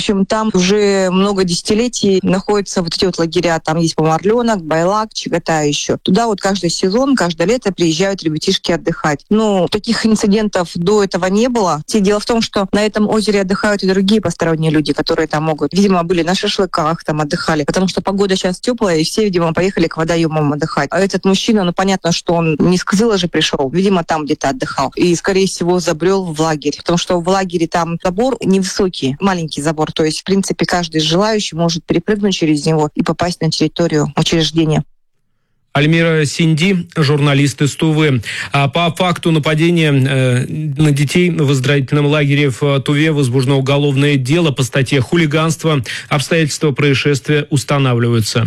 общем, там уже много десятилетий находятся вот эти вот лагеря. Там есть, по-моему, Орленок, Байлак, Чагота еще. Туда вот каждый сезон, каждое лето приезжают ребятишки отдыхать. Ну, таких инцидентов до этого не было. Дело в том, что на этом озере отдыхают и другие посторонние люди, которые там могут. Видимо, были на шашлыках, там отдыхали. Потому что погода сейчас теплая, и все, видимо, поехали к водоемам отдыхать. А этот мужчина, ну, понятно, что он не с Кызыла же пришел. Видимо, там где-то отдыхал. И, скорее всего, забрел в лагерь. Потому что в лагере там забор невысокий, маленький забор. То есть, в принципе, каждый желающий может перепрыгнуть через него и попасть на территорию учреждения. Альмира Синди, журналист из Тувы. По факту нападения на детей в оздоровительном лагере в Туве возбуждено уголовное дело по статье «Хулиганство». Обстоятельства происшествия устанавливаются.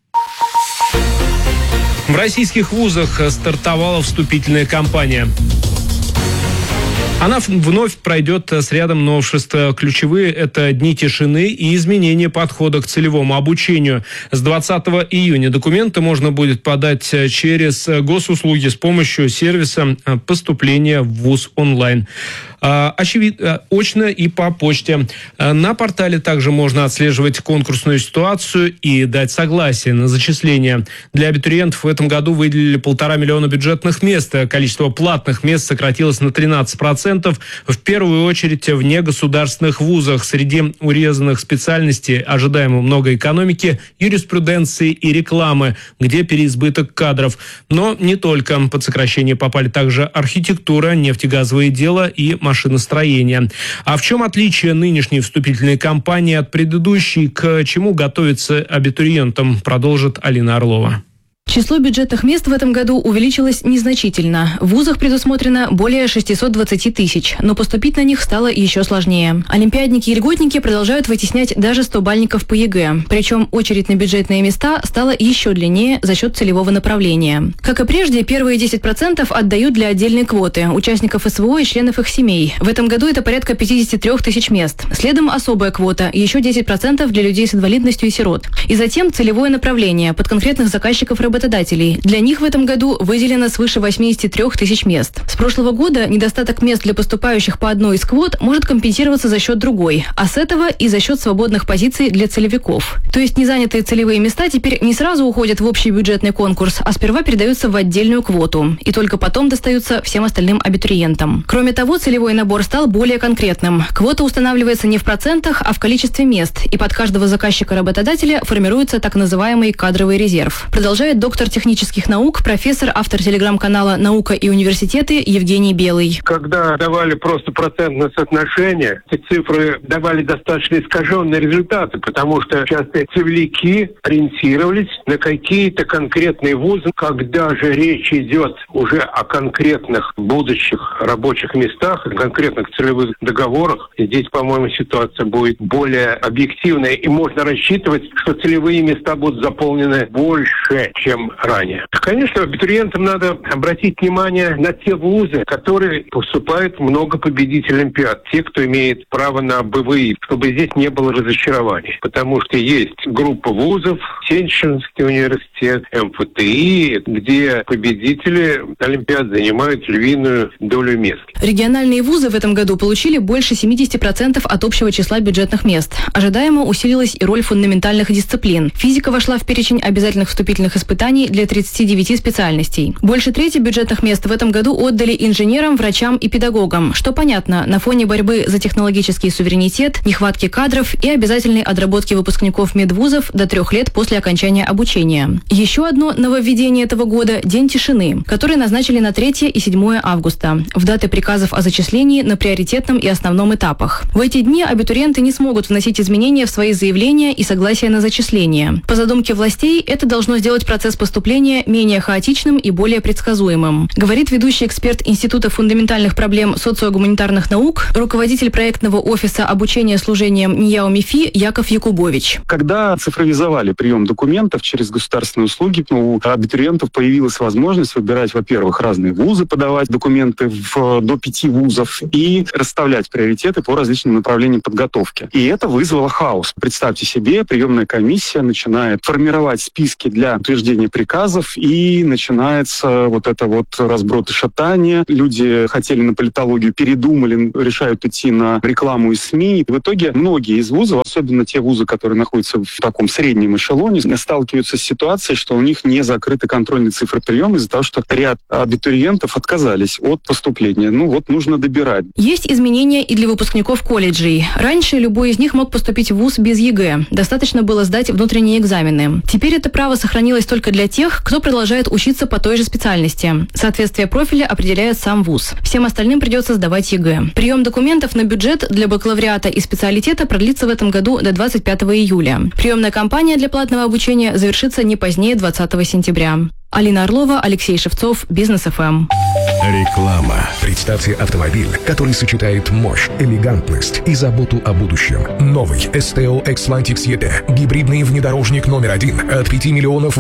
В российских вузах стартовала вступительная кампания. Она вновь пройдет с рядом новшеств. Ключевые – это дни тишины и изменение подхода к целевому обучению. С 20 июня документы можно будет подать через госуслуги с помощью сервиса поступления в вуз онлайн. Очевидно, очно и по почте. На портале также можно отслеживать конкурсную ситуацию и дать согласие на зачисление. Для абитуриентов в этом году выделили 1,5 миллиона бюджетных мест. Количество платных мест сократилось на 13%. В первую очередь в негосударственных вузах. Среди урезанных специальностей ожидаемо много экономики, юриспруденции и рекламы, где переизбыток кадров. Но не только. Под сокращение попали также архитектура, нефтегазовые дела и машиностроение. А в чем отличие нынешней вступительной кампании от предыдущей? К чему готовиться абитуриентам? Продолжит Алина Орлова. Число бюджетных мест в этом году увеличилось незначительно. В вузах предусмотрено более 620 тысяч, но поступить на них стало еще сложнее. Олимпиадники и льготники продолжают вытеснять даже 100-бальников по ЕГЭ. Причем очередь на бюджетные места стала еще длиннее за счет целевого направления. Как и прежде, первые 10% отдают для отдельной квоты – участников СВО и членов их семей. В этом году это порядка 53 тысяч мест. Следом особая квота – еще 10% для людей с инвалидностью и сирот. И затем целевое направление под конкретных заказчиков работодателей. Для них в этом году выделено свыше 83 тысяч мест. С прошлого года недостаток мест для поступающих по одной из квот может компенсироваться за счет другой, а с этого и за счет свободных позиций для целевиков. То есть незанятые целевые места теперь не сразу уходят в общий бюджетный конкурс, а сперва передаются в отдельную квоту, и только потом достаются всем остальным абитуриентам. Кроме того, целевой набор стал более конкретным. Квота устанавливается не в процентах, а в количестве мест, и под каждого заказчика-работодателя формируется так называемый кадровый резерв. Продолжает доктор технических наук, профессор, автор телеграм-канала «Наука и университеты» Евгений Белый. Когда давали просто процентное соотношение, эти цифры давали достаточно искаженные результаты, потому что часто целевики ориентировались на какие-то конкретные вузы. Когда же речь идет уже о конкретных будущих рабочих местах, конкретных целевых договорах, здесь, по-моему, ситуация будет более объективная, и можно рассчитывать, что целевые места будут заполнены больше, чем ранее. Конечно, абитуриентам надо обратить внимание на те вузы, которые поступают много победителей Олимпиад, те, кто имеет право на БВИ, чтобы здесь не было разочарований. Потому что есть группа вузов, Сенчинский университет, МФТИ, где победители Олимпиад занимают львиную долю мест. Региональные вузы в этом году получили больше 70% от общего числа бюджетных мест. Ожидаемо усилилась и роль фундаментальных дисциплин. Физика вошла в перечень обязательных вступительных испытаний для 39 специальностей. Больше трети бюджетных мест в этом году отдали инженерам, врачам и педагогам, что понятно на фоне борьбы за технологический суверенитет, нехватки кадров и обязательной отработки выпускников медвузов до 3 лет после окончания обучения. Еще одно нововведение этого года – День тишины, который назначили на 3 и 7 августа, в даты приказов о зачислении на приоритетном и основном этапах. В эти дни абитуриенты не смогут вносить изменения в свои заявления и согласия на зачисление. По задумке властей, это должно сделать процесс поступления менее хаотичным и более предсказуемым, говорит ведущий эксперт Института фундаментальных проблем социогуманитарных наук, руководитель проектного офиса обучения служением НИЯО МИФИ Яков Якубович. Когда цифровизовали прием документов через государственные образовательные услуги. У абитуриентов появилась возможность выбирать, во-первых, разные вузы, подавать документы до 5 вузов и расставлять приоритеты по различным направлениям подготовки. И это вызвало хаос. Представьте себе, приемная комиссия начинает формировать списки для утверждения приказов, и начинается вот это вот разброд и шатание. Люди хотели на политологию, передумали, решают идти на рекламу из СМИ. В итоге многие из вузов, особенно те вузы, которые находятся в таком среднем эшелоне, сталкиваются с ситуацией, что у них не закрыты контрольные цифры приема из-за того, что ряд абитуриентов отказались от поступления. Нужно добирать. Есть изменения и для выпускников колледжей. Раньше любой из них мог поступить в вуз без ЕГЭ. Достаточно было сдать внутренние экзамены. Теперь это право сохранилось только для тех, кто продолжает учиться по той же специальности. Соответствие профиля определяет сам вуз. Всем остальным придется сдавать ЕГЭ. Прием документов на бюджет для бакалавриата и специалитета продлится в этом году до 25 июля. Приемная кампания для платного обучения завершится не позднее 20 сентября. Алина Орлова, Алексей Шевцов, Бизнес ФМ. Реклама. Представьте автомобиль, который сочетает мощь, элегантность и заботу о будущем. Новый STO Xlantics ET. Гибридный внедорожник номер 1 от 5 миллионов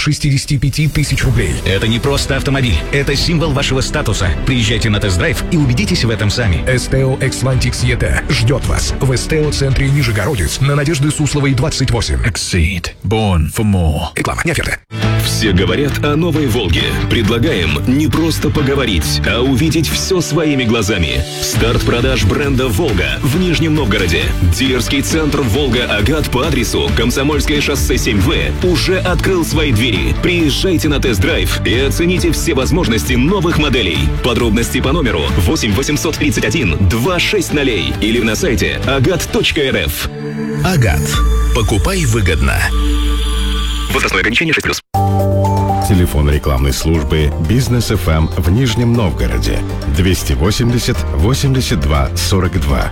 865 тысяч рублей. Это не просто автомобиль. Это символ вашего статуса. Приезжайте на тест-драйв и убедитесь в этом сами. STO Xlantics ET ждет вас в STO-центре Нижегородец на Надежды Сусловой, 28. Exceed. Born for more. Реклама, не оферта. Все говорят о новой «Волге». Предлагаем не просто поговорить, а увидеть все своими глазами. Старт продаж бренда «Волга» в Нижнем Новгороде. Дилерский центр «Волга-Агат» по адресу Комсомольское шоссе 7В уже открыл свои двери. Приезжайте на тест-драйв и оцените все возможности новых моделей. Подробности по номеру 8 831 260 или на сайте agat.rf. Агат. Покупай выгодно. Возрастное ограничение 6+. Телефон рекламной службы «Бизнес ФМ» в Нижнем Новгороде 280 82 42.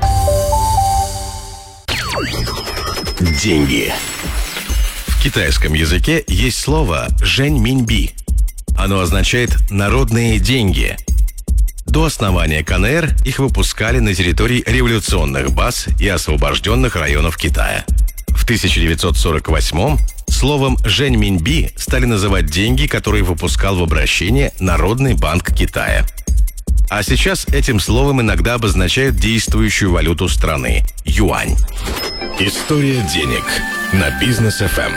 Деньги. В китайском языке есть слово «жэньминьби». Оно означает «народные деньги». До основания КНР их выпускали на территории революционных баз и освобожденных районов Китая. В 1948-м словом «жэньминьби» стали называть деньги, которые выпускал в обращение Народный банк Китая. А сейчас этим словом иногда обозначают действующую валюту страны – юань. История денег на Бизнес ФМ.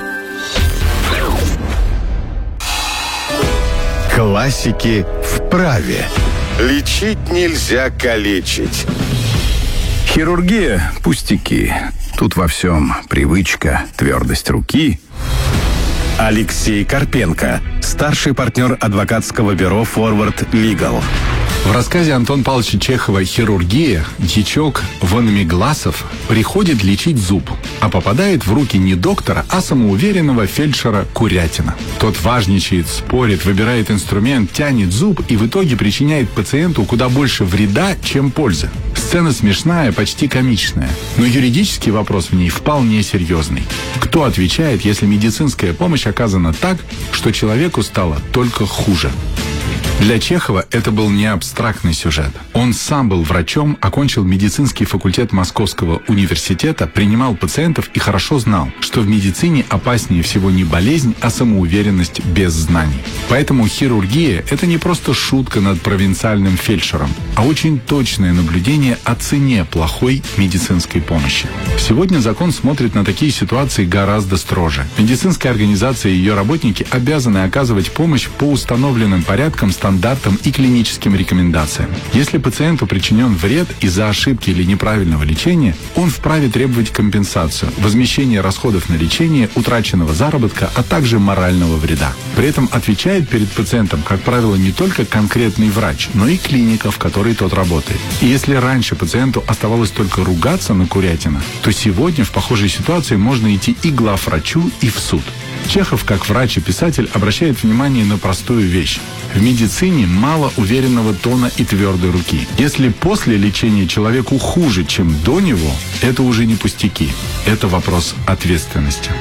Классики в праве. Лечить нельзя калечить. Хирургия – пустяки. Тут во всем привычка, твердость руки. Алексей Карпенко, старший партнер адвокатского бюро «Форвард Лигал». В рассказе Антона Павловича Чехова «Хирургия» дьячок Ванамигласов приходит лечить зуб, а попадает в руки не доктора, а самоуверенного фельдшера Курятина. Тот важничает, спорит, выбирает инструмент, тянет зуб и в итоге причиняет пациенту куда больше вреда, чем пользы. Сцена смешная, почти комичная, но юридический вопрос в ней вполне серьезный. Кто отвечает, если медицинская помощь оказана так, что человеку стало только хуже? Для Чехова это был не абстрактный сюжет. Он сам был врачом, окончил медицинский факультет Московского университета, принимал пациентов и хорошо знал, что в медицине опаснее всего не болезнь, а самоуверенность без знаний. Поэтому хирургия – это не просто шутка над провинциальным фельдшером, а очень точное наблюдение о цене плохой медицинской помощи. Сегодня закон смотрит на такие ситуации гораздо строже. Медицинская организация и ее работники обязаны оказывать помощь по установленным порядкам, стандартам и клиническим рекомендациям. Если пациенту причинен вред из-за ошибки или неправильного лечения, он вправе требовать компенсацию, возмещение расходов на лечение, утраченного заработка, а также морального вреда. При этом отвечает перед пациентом, как правило, не только конкретный врач, но и клиника, в которой тот работает. И если раньше пациенту оставалось только ругаться на Курятина, то сегодня в похожей ситуации можно идти и к главврачу, и в суд. Чехов, как врач и писатель, обращает внимание на простую вещь. В медицине мало уверенного тона и твердой руки. Если после лечения человеку хуже, чем до него, это уже не пустяки. Это вопрос ответственности.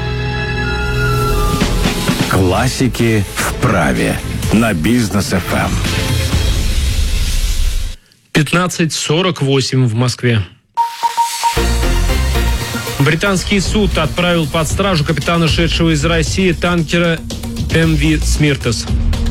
Классики в праве на Бизнес ФМ. 15:48 в Москве. Британский суд отправил под стражу капитана, шедшего из России танкера МВ «Смиртес».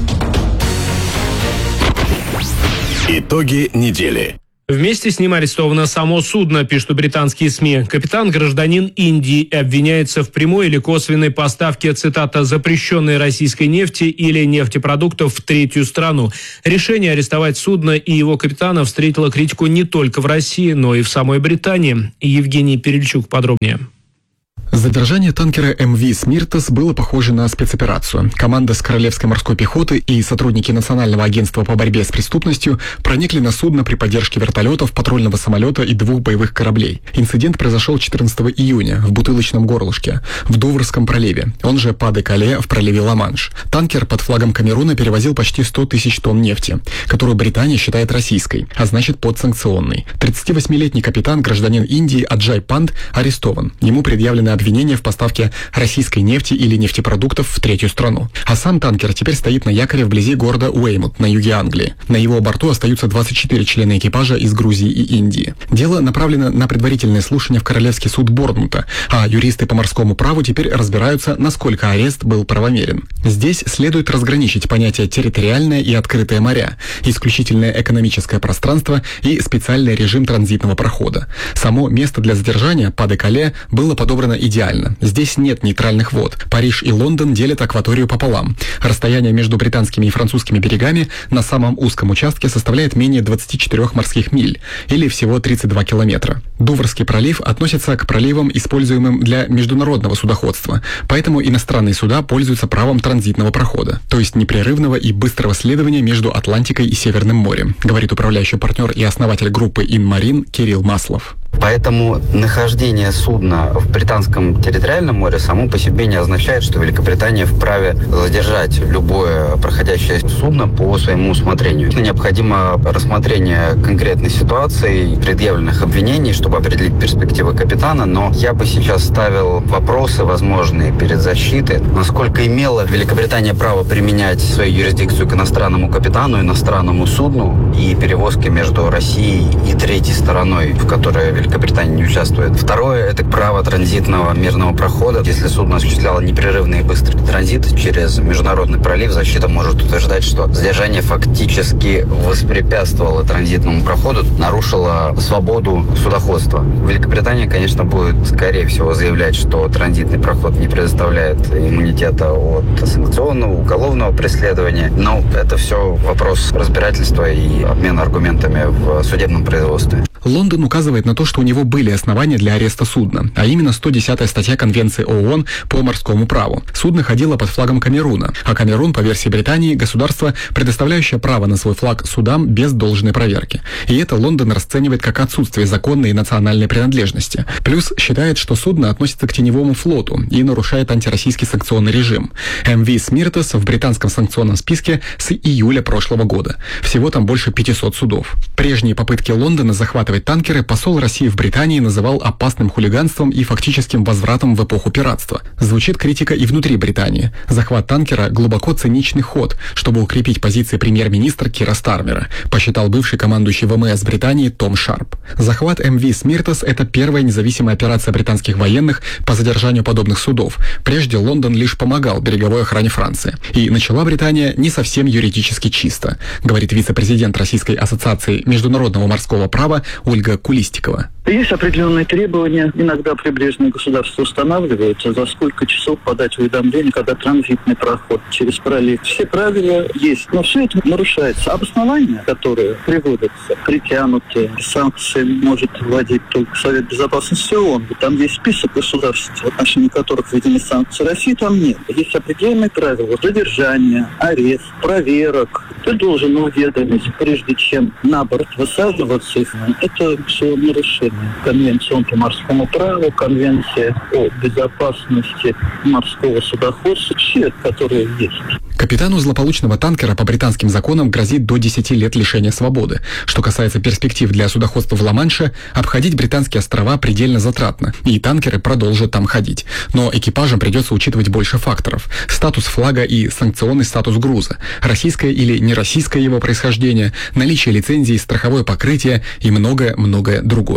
Итоги недели. Вместе с ним арестовано само судно, пишут британские СМИ. Капитан – гражданин Индии и обвиняется в прямой или косвенной поставке, цитата, «запрещенной российской нефти или нефтепродуктов в третью страну». Решение арестовать судно и его капитана встретило критику не только в России, но и в самой Британии. Евгений Перельчук подробнее. Задержание танкера МВ «Смиртес» было похоже на спецоперацию. Команда с Королевской морской пехоты и сотрудники Национального агентства по борьбе с преступностью проникли на судно при поддержке вертолетов, патрульного самолета и 2 боевых кораблей. Инцидент произошел 14 июня в Бутылочном горлышке, в Дуврском проливе, он же Па-де-Кале в проливе Ла-Манш. Танкер под флагом Камеруна перевозил почти 100 тысяч тонн нефти, которую Британия считает российской, а значит подсанкционной. 38-летний капитан, гражданин Индии Аджай Панд, арестован. Ему предъявлены обвинения в поставке российской нефти или нефтепродуктов в третью страну. А сам танкер теперь стоит на якоре вблизи города Уэймут на юге Англии. На его борту остаются 24 члена экипажа из Грузии и Индии. Дело направлено на предварительное слушание в Королевский суд Борнмута, а юристы по морскому праву теперь разбираются, насколько арест был правомерен. Здесь следует разграничить понятия территориальное и открытое моря, исключительное экономическое пространство и специальный режим транзитного прохода. Само место для задержания Па-де-Кале было подобрано идеально. Здесь нет нейтральных вод. Париж и Лондон делят акваторию пополам. Расстояние между британскими и французскими берегами на самом узком участке составляет менее 24 морских миль, или всего 32 километра. Дуврский пролив относится к проливам, используемым для международного судоходства, поэтому иностранные суда пользуются правом транзитного прохода, то есть непрерывного и быстрого следования между Атлантикой и Северным морем, говорит управляющий партнер и основатель группы Инмарин Кирилл Маслов. Поэтому нахождение судна в британском территориальном море само по себе не означает, что Великобритания вправе задержать любое проходящее судно по своему усмотрению. Необходимо рассмотрение конкретной ситуации, предъявленных обвинений, чтобы определить перспективы капитана, но я бы сейчас ставил вопросы возможные перед защитой. Насколько имела Великобритания право применять свою юрисдикцию к иностранному капитану, иностранному судну и перевозке между Россией и третьей стороной, в которой Великобритания не участвует. Второе – это право транзитного мирного прохода. Если судно осуществляло непрерывный и быстрый транзит через международный пролив, защита может утверждать, что задержание фактически воспрепятствовало транзитному проходу, нарушило свободу судоходства. Великобритания, конечно, будет, скорее всего, заявлять, что транзитный проход не предоставляет иммунитета от санкционного, уголовного преследования. Но это все вопрос разбирательства и обмена аргументами в судебном производстве. Лондон указывает на то, что у него были основания для ареста судна, а именно 110-я статья Конвенции ООН по морскому праву. Судно ходило под флагом Камеруна, а Камерун, по версии Британии, государство, предоставляющее право на свой флаг судам без должной проверки. И это Лондон расценивает как отсутствие законной и национальной принадлежности. Плюс считает, что судно относится к теневому флоту и нарушает антироссийский санкционный режим. МВ «Смиртес» в британском санкционном списке с июля прошлого года. Всего там больше 500 судов. Прежние попытки Лондона захватывать танкеры посол России в Британии называл опасным хулиганством и фактическим возвратом в эпоху пиратства. Звучит критика и внутри Британии. Захват танкера – глубоко циничный ход, чтобы укрепить позиции премьер-министра Кира Стармера, посчитал бывший командующий ВМС Британии Том Шарп. Захват МВ «Смиртес» – это первая независимая операция британских военных по задержанию подобных судов. Прежде Лондон лишь помогал береговой охране Франции. И начала Британия не совсем юридически чисто, говорит вице-президент Российской ассоциации международного морского права Ольга Кулистикова. Есть определенные требования. Иногда прибрежные государства устанавливаются, за сколько часов подать уведомление, когда транзитный проход через пролив. Все правила есть, но все это нарушается. Обоснования, которые приводятся, притянуты, санкции может вводить только Совет Безопасности ООН. Там есть список государств, в отношении которых введены санкции. России там нет. Есть определенные правила задержания, арест, проверок. Ты должен уведомить, прежде чем на борт высаживаться. Это все нарушение. Конвенция по морскому праву, Конвенция о безопасности морского судоходства, все, которые есть. Капитану злополучного танкера по британским законам грозит до 10 лет лишения свободы. Что касается перспектив для судоходства в Ла-Манше, обходить британские острова предельно затратно, и танкеры продолжат там ходить. Но экипажам придется учитывать больше факторов. Статус флага и санкционный статус груза, российское или нероссийское его происхождение, наличие лицензии, страховое покрытие и многое-многое другое.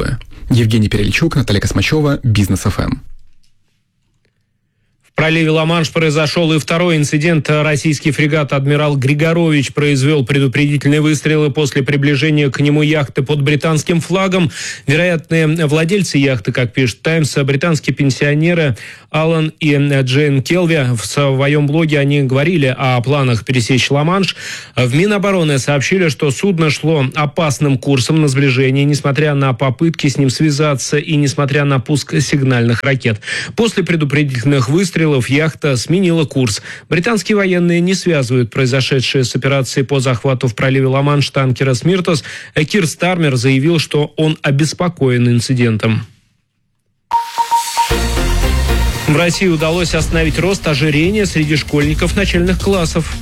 Евгений Перельчук, Наталья Космачева, Бизнес ФМ. В проливе Ла-Манш произошел и второй инцидент. Российский фрегат «Адмирал Григорович» произвел предупредительные выстрелы после приближения к нему яхты под британским флагом. Вероятные владельцы яхты, как пишет «Таймс», британские пенсионеры Алан и Джейн Келви. В своем блоге они говорили о планах пересечь Ла-Манш. В Минобороны сообщили, что судно шло опасным курсом на сближение, несмотря на попытки с ним связаться и несмотря на пуск сигнальных ракет. После предупредительных выстрелов яхта сменила курс. Британские военные не связывают произошедшее с операцией по захвату в проливе Ла-Манш танкера «Смиртос». Кир Стармер заявил, что он обеспокоен инцидентом. В России удалось остановить рост ожирения среди школьников начальных классов.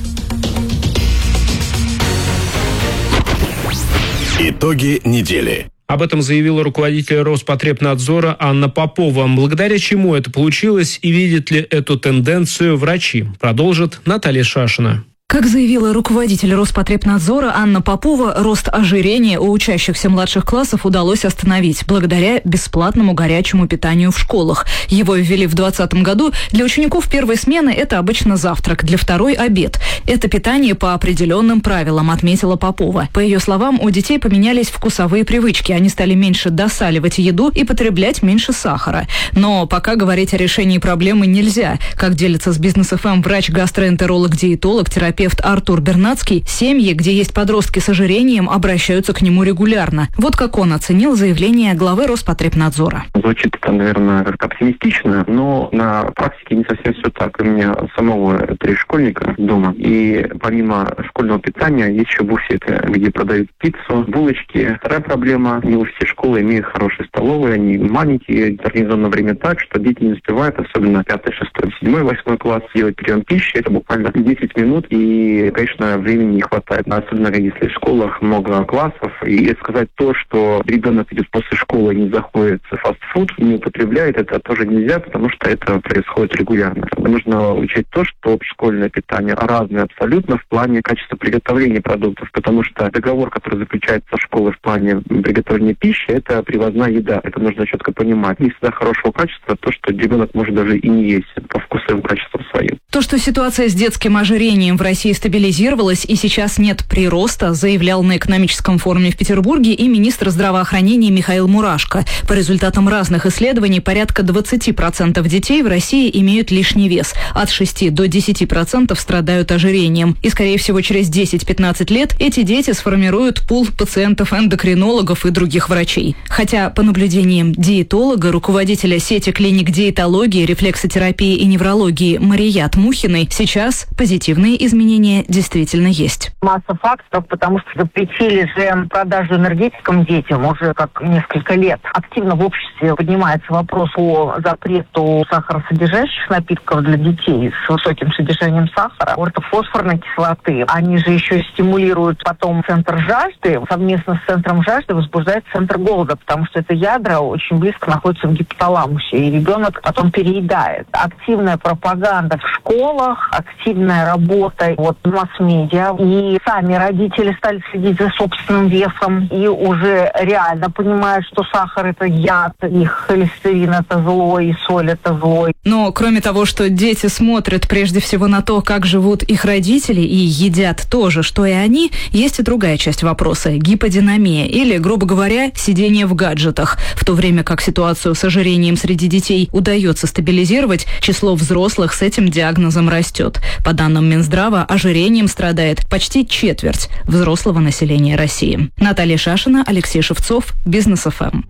Итоги недели. Об этом заявила руководитель Роспотребнадзора Анна Попова. Благодаря чему это получилось и видят ли эту тенденцию врачи? Продолжит Наталья Шашина. Как заявила руководитель Роспотребнадзора Анна Попова, рост ожирения у учащихся младших классов удалось остановить благодаря бесплатному горячему питанию в школах. Его ввели в 2020 году. Для учеников первой смены это обычно завтрак, для второй – обед. Это питание по определенным правилам, отметила Попова. По ее словам, у детей поменялись вкусовые привычки. Они стали меньше досаливать еду и потреблять меньше сахара. Но пока говорить о решении проблемы нельзя. Как делится с Бизнес ФМ врач-гастроэнтеролог-диетолог, терапевт Артур Бернацкий, семьи, где есть подростки с ожирением, обращаются к нему регулярно. Вот как он оценил заявление главы Роспотребнадзора. Звучит это, наверное, как оптимистично, но на практике не совсем все так. У меня самого 3 школьника дома, и помимо школьного питания есть еще буфеты, где продают пиццу, булочки. Вторая проблема: не все школы имеют хорошие столовые, они маленькие, организовано время так, что дети не успевают, особенно 5, 6, 7, 8 класс, делать прием пищи. Это буквально 10 минут, и, конечно, времени не хватает. Особенно если в школах много классов. И сказать то, что ребенок идет после школы и не заходит в фастфуд, не употребляет, это тоже нельзя, потому что это происходит регулярно. Нужно учесть то, что школьное питание разное абсолютно в плане качества приготовления продуктов, потому что договор, который заключается со школой в плане приготовления пищи, это привозная еда. Это нужно четко понимать. Не всегда хорошего качества то, что ребенок может даже и не есть по вкусовым качествам своим. То, что ситуация с детским ожирением в России стабилизировалась и сейчас нет прироста, заявлял на экономическом форуме в Петербурге и министр здравоохранения Михаил Мурашко. По результатам разных исследований, порядка 20% детей в России имеют лишний вес. От 6 до 10% страдают ожирением. И, скорее всего, через 10-15 лет эти дети сформируют пул пациентов-эндокринологов и других врачей. Хотя, по наблюдениям диетолога, руководителя сети клиник диетологии, рефлексотерапии и неврологии Марият Мухиной, сейчас позитивные изменения действительно есть. Масса факторов, потому что запретили же продажу энергетикам детям уже как несколько лет. Активно в обществе поднимается вопрос о запрету сахаросодержащих напитков для детей с высоким содержанием сахара, ортофосфорной кислоты. Они же еще стимулируют потом центр жажды. Совместно с центром жажды возбуждает центр голода, потому что это ядра очень близко находятся в гипоталамусе, и ребенок потом переедает. Активная пропаганда в школах, активная работа в масс-медиа, и сами родители стали следить за собственным весом и уже реально понимают, что сахар – это яд, и холестерин – это зло, и соль – это зло. Но кроме того, что дети смотрят прежде всего на то, как живут их родители, и едят то же, что и они, есть и другая часть вопроса – гиподинамия, или, грубо говоря, сидение в гаджетах. В то время как ситуацию с ожирением среди детей удается стабилизировать, число взрослых с этим диагнозом растет. По данным Минздрава, ожирением страдает почти четверть взрослого населения России. Наталья Шашина, Алексей Шевцов, Бизнес ФМ.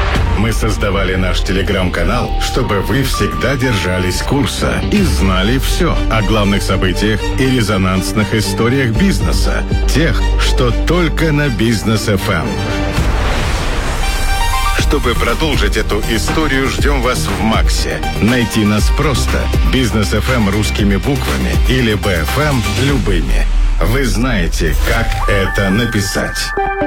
Мы создавали наш телеграм-канал, чтобы вы всегда держались курса и знали все о главных событиях и резонансных историях бизнеса. Тех, что только на Бизнес ФМ. Чтобы продолжить эту историю, ждем вас в Максе. Найти нас просто. Бизнес ФМ русскими буквами или БФМ любыми. Вы знаете, как это написать.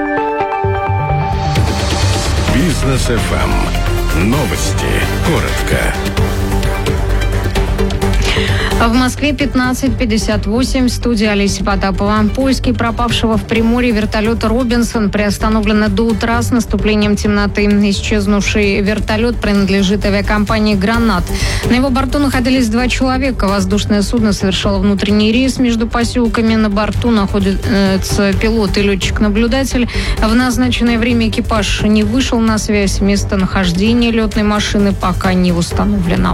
Бизнес ФМ. Новости. Коротко. В Москве 15:58. Студия Олеся Потапова. Поиски пропавшего в Приморье вертолета «Робинсон» приостановлены до утра с наступлением темноты. Исчезнувший вертолет принадлежит авиакомпании «Гранат». На его борту находились 2 человека. Воздушное судно совершало внутренний рейс между поселками. На борту находится пилот и летчик-наблюдатель. В назначенное время экипаж не вышел на связь. Местонахождение летной машины пока не установлено.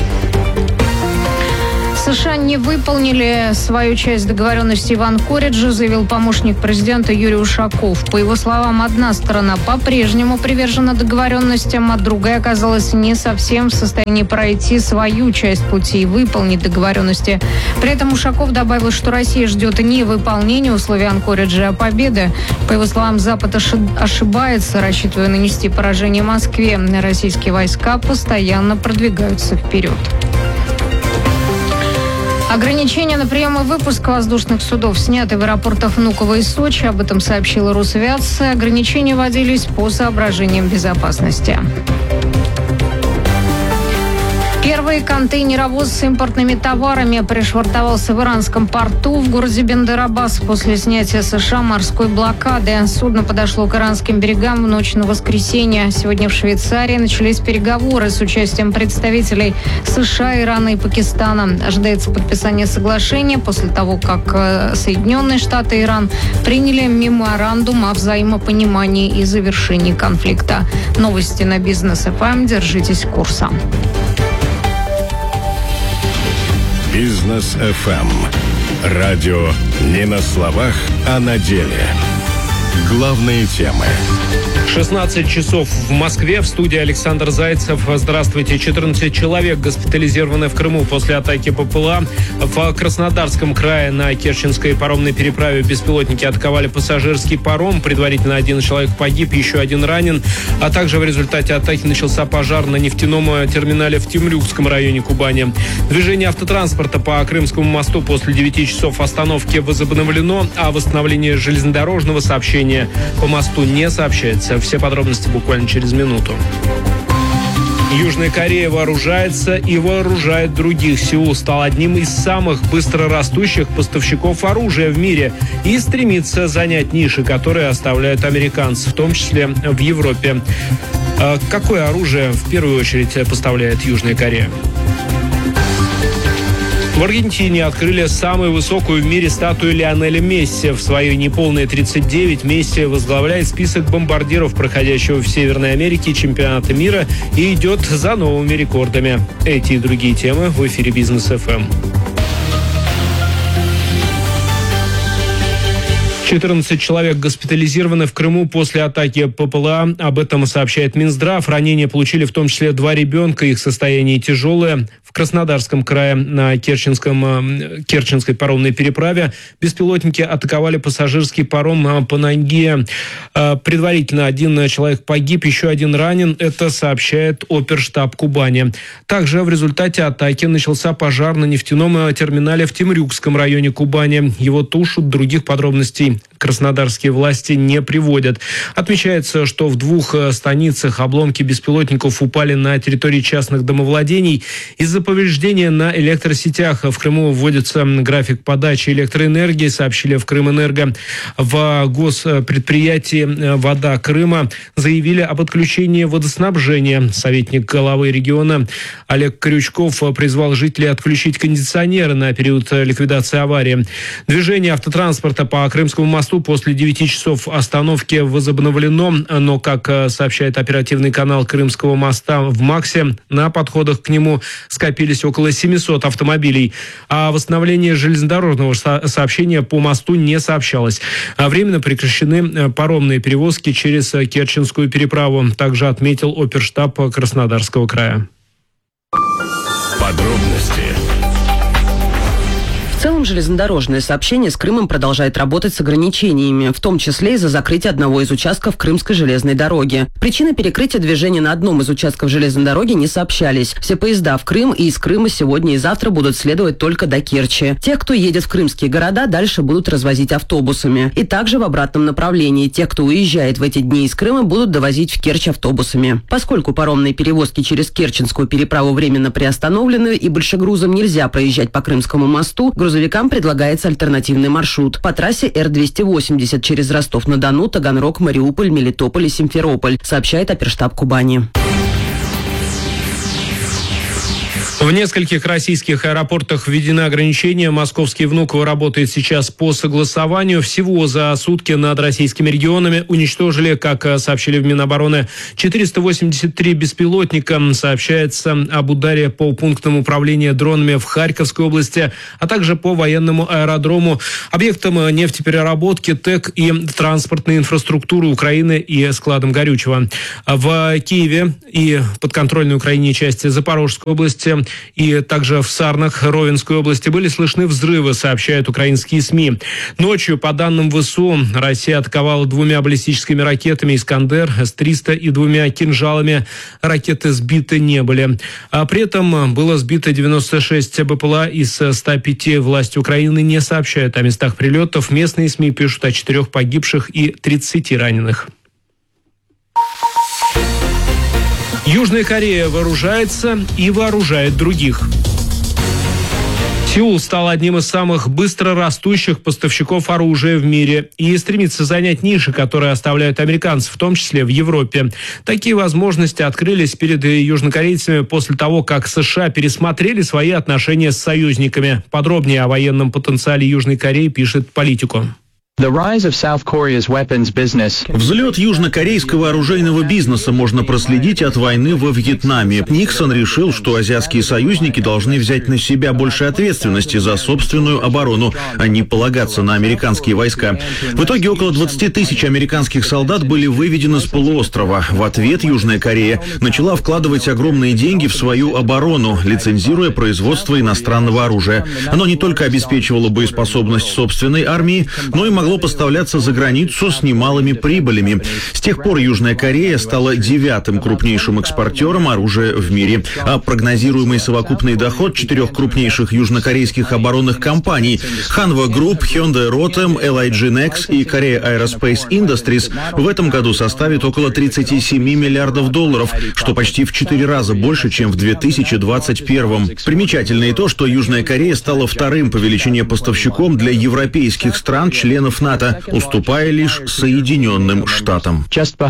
США не выполнили свою часть договоренности в Анкоридже, заявил помощник президента Юрий Ушаков. По его словам, одна сторона по-прежнему привержена договоренностям, а другая оказалась не совсем в состоянии пройти свою часть пути и выполнить договоренности. При этом Ушаков добавил, что Россия ждет не выполнения условий Анкориджа, а победы. По его словам, Запад ошибается, рассчитывая нанести поражение Москве. Российские войска постоянно продвигаются вперед. Ограничения на прием и выпуск воздушных судов сняты в аэропортах Внуково и Сочи. Об этом сообщила Росавиация. Ограничения вводились по соображениям безопасности. Первый контейнеровоз с импортными товарами пришвартовался в иранском порту в городе Бендер-Аббас после снятия США морской блокады. Судно подошло к иранским берегам в ночь на воскресенье. Сегодня в Швейцарии начались переговоры с участием представителей США, Ирана и Пакистана. Ожидается подписание соглашения после того, как Соединенные Штаты и Иран приняли меморандум о взаимопонимании и завершении конфликта. Новости на Бизнес ФМ. Держитесь курса. Бизнес ФМ. Радио не на словах, а на деле. Главные темы. 16 часов в Москве. В студии Александр Зайцев. Здравствуйте. 14 человек госпитализированы в Крыму после атаки ППЛА. В Краснодарском крае на Керченской паромной переправе беспилотники атаковали пассажирский паром. Предварительно 1 человек погиб, еще 1 ранен. А также в результате атаки начался пожар на нефтяном терминале в Темрюкском районе Кубани. Движение автотранспорта по Крымскому мосту после 9 часов остановки возобновлено, а восстановление железнодорожного сообщения по мосту не сообщается. Все подробности буквально через минуту. Южная Корея вооружается и вооружает других. Сеул стал одним из самых быстрорастущих поставщиков оружия в мире и стремится занять ниши, которые оставляют американцы, в том числе в Европе. Какое оружие в первую очередь поставляет Южная Корея? В Аргентине открыли самую высокую в мире статую Лионеля Месси. В свои неполные 39 Месси возглавляет список бомбардиров, проходящего в Северной Америке чемпионата мира, и идет за новыми рекордами. Эти и другие темы в эфире Бизнес ФМ. 14 человек госпитализированы в Крыму после атаки ППЛА. Об этом сообщает Минздрав. Ранения получили в том числе 2 ребенка. Их состояние тяжелое. В Краснодарском крае на Керченской паромной переправе беспилотники атаковали пассажирский паром по ноге. Предварительно 1 человек погиб, еще 1 ранен. Это сообщает оперштаб Кубани. Также в результате атаки начался пожар на нефтяном терминале в Темрюкском районе Кубани. Его тушат. Других подробностей краснодарские власти не приводят. Отмечается, что в 2 станицах обломки беспилотников упали на территории частных домовладений. Из-за повреждения на электросетях в Крыму вводится график подачи электроэнергии, сообщили в Крымэнерго. В госпредприятии «Вода Крыма» заявили об отключении водоснабжения. Советник главы региона Олег Крючков призвал жителей отключить кондиционеры на период ликвидации аварии. Движение автотранспорта по Крымскому мосту после 9 часов остановки возобновлено, но, как сообщает оперативный канал Крымского моста в МАКСе, на подходах к нему скопились около 700 автомобилей. А восстановление железнодорожного сообщения по мосту не сообщалось. Временно прекращены паромные перевозки через Керченскую переправу, также отметил оперштаб Краснодарского края. Подробности. целом, железнодорожное сообщение с Крымом продолжает работать с ограничениями, в том числе из-за закрытия одного из участков Крымской железной дороги. Причины перекрытия движения на одном из участков железной дороги не сообщались. Все поезда в Крым и из Крыма сегодня и завтра будут следовать только до Керчи. Тех, кто едет в крымские города, дальше будут развозить автобусами. И также в обратном направлении. Тех, кто уезжает в эти дни из Крыма, будут довозить в Керчь автобусами. Поскольку паромные перевозки через Керченскую переправу временно приостановлены и большегрузам нельзя проезжать по Крымскому мосту, грузовикам предлагается альтернативный маршрут по трассе Р-280 через Ростов-на-Дону, Таганрог, Мариуполь, Мелитополь и Симферополь, сообщает оперштаб Кубани. В нескольких российских аэропортах введены ограничения. Московский «Внуково» работает сейчас по согласованию. Всего за сутки над российскими регионами уничтожили, как сообщили в Минобороны, 483 беспилотника. Сообщается об ударе по пунктам управления дронами в Харьковской области, а также по военному аэродрому, объектам нефтепереработки, ТЭК и транспортной инфраструктуры Украины и складам горючего. В Киеве и подконтрольной Украине части Запорожской области и также в Сарнах Ровенской области были слышны взрывы, сообщают украинские СМИ. Ночью, по данным ВСУ, Россия атаковала 2 баллистическими ракетами «Искандер» С-300 и 2 кинжалами. Ракеты сбиты не были. А при этом было сбито 96 БПЛА из 105. Власти Украины не сообщают о местах прилетов. Местные СМИ пишут о 4 погибших и 30 раненых. Южная Корея вооружается и вооружает других. Сеул стал одним из самых быстро растущих поставщиков оружия в мире и стремится занять ниши, которые оставляют американцев, в том числе в Европе. Такие возможности открылись перед южнокорейцами после того, как США пересмотрели свои отношения с союзниками. Подробнее о военном потенциале Южной Кореи пишет «Политико». Взлет южнокорейского оружейного бизнеса можно проследить от войны во Вьетнаме. Никсон решил, что азиатские союзники должны взять на себя больше ответственности за собственную оборону, а не полагаться на американские войска. В итоге около 20 тысяч американских солдат были выведены с полуострова. В ответ Южная Корея начала вкладывать огромные деньги в свою оборону, лицензируя производство иностранного оружия. Оно не только обеспечивало боеспособность собственной армии, но и могло поставляться за границу с немалыми прибылями. С тех пор Южная Корея стала 9-м крупнейшим экспортером оружия в мире. А прогнозируемый совокупный доход 4 крупнейших южнокорейских оборонных компаний Hanwha Group, Hyundai Rotem, LIG Nex и Korea Aerospace Industries в этом году составит около 37 миллиардов долларов, что почти в 4 раза больше, чем в 2021. Примечательно и то, что Южная Корея стала 2-м по величине поставщиком для европейских стран, членов НАТО, уступая лишь Соединенным Штатам.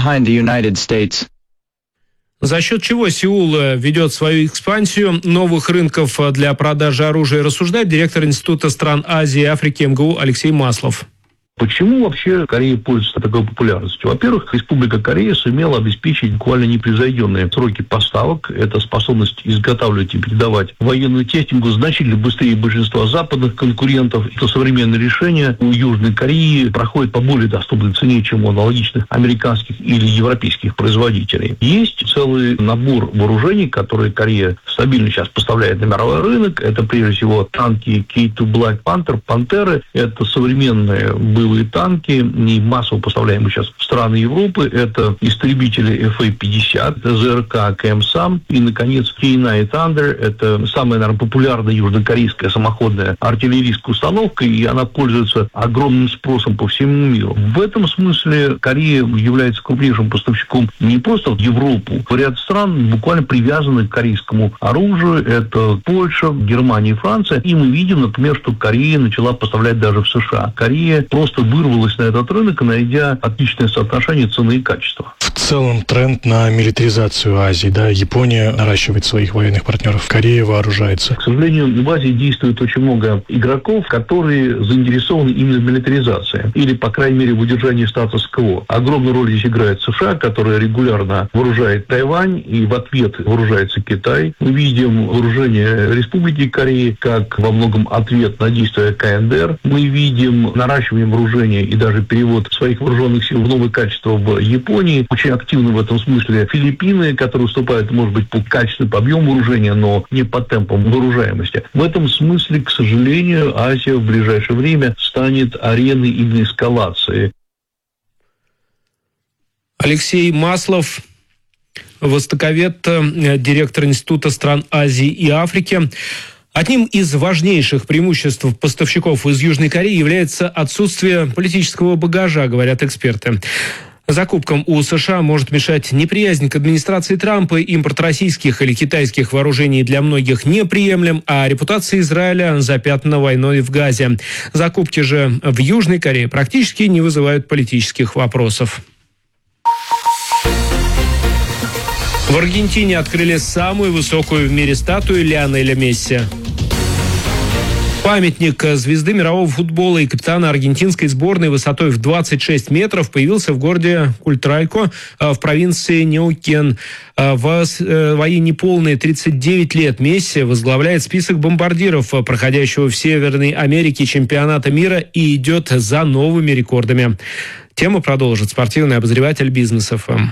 За счет чего Сеул ведет свою экспансию новых рынков для продажи оружия, рассуждает директор Института стран Азии и Африки МГУ Алексей Маслов. Почему вообще Корея пользуется такой популярностью? Во-первых, Республика Корея сумела обеспечить буквально непревзойденные сроки поставок. Это способность изготавливать и передавать военную технику значительно быстрее большинства западных конкурентов. Это современное решение у Южной Кореи проходит по более доступной цене, чем у аналогичных американских или европейских производителей. Есть целый набор вооружений, которые Корея стабильно сейчас поставляет на мировой рынок. Это прежде всего танки K2 Black Panther, Пантеры. Это современные боевые танки, не массово поставляемые сейчас в страны Европы. Это истребители FA-50, это ЗРК КМ-САМ и, наконец, K9 Thunder. Это самая, наверное, популярная южнокорейская самоходная артиллерийская установка, и она пользуется огромным спросом по всему миру. В этом смысле Корея является крупнейшим поставщиком не просто в Европу. Ряд стран буквально привязаны к корейскому оружию. Это Польша, Германия и Франция. И мы видим, например, что Корея начала поставлять даже в США. Корея просто вырвалась на этот рынок, найдя отличное соотношение цены и качества. В целом тренд на милитаризацию Азии, да, Япония наращивает своих военных партнеров, Корея вооружается. К сожалению, в Азии действует очень много игроков, которые заинтересованы именно в милитаризации, или, по крайней мере, в удержании статус-кво. Огромную роль здесь играет США, которая регулярно вооружает Тайвань, и в ответ вооружается Китай. Мы видим вооружение Республики Кореи как во многом ответ на действия КНДР. Мы видим наращивание вооружения и даже перевод своих вооруженных сил в новые качества в Японии. Очень активны в этом смысле Филиппины, которые уступают, может быть, по качеству, по объему вооружения, но не по темпам вооружаемости. В этом смысле, к сожалению, Азия в ближайшее время станет ареной именно эскалации. Алексей Маслов, востоковед, директор Института стран Азии и Африки. Одним из важнейших преимуществ поставщиков из Южной Кореи является отсутствие политического багажа, говорят эксперты. Закупкам у США может мешать неприязнь к администрации Трампа, импорт российских или китайских вооружений для многих неприемлем, а репутация Израиля запятнана войной в Газе. Закупки же в Южной Корее практически не вызывают политических вопросов. В Аргентине открыли самую высокую в мире статую Лионеля Месси. Памятник звезды мирового футбола и капитана аргентинской сборной высотой в 26 метров появился в городе Культрайко в провинции Неукен. В свои неполные 39 лет Месси возглавляет список бомбардиров, проходящего в Северной Америке чемпионата мира, и идет за новыми рекордами. Тему продолжит спортивный обозреватель Бизнес ФМ.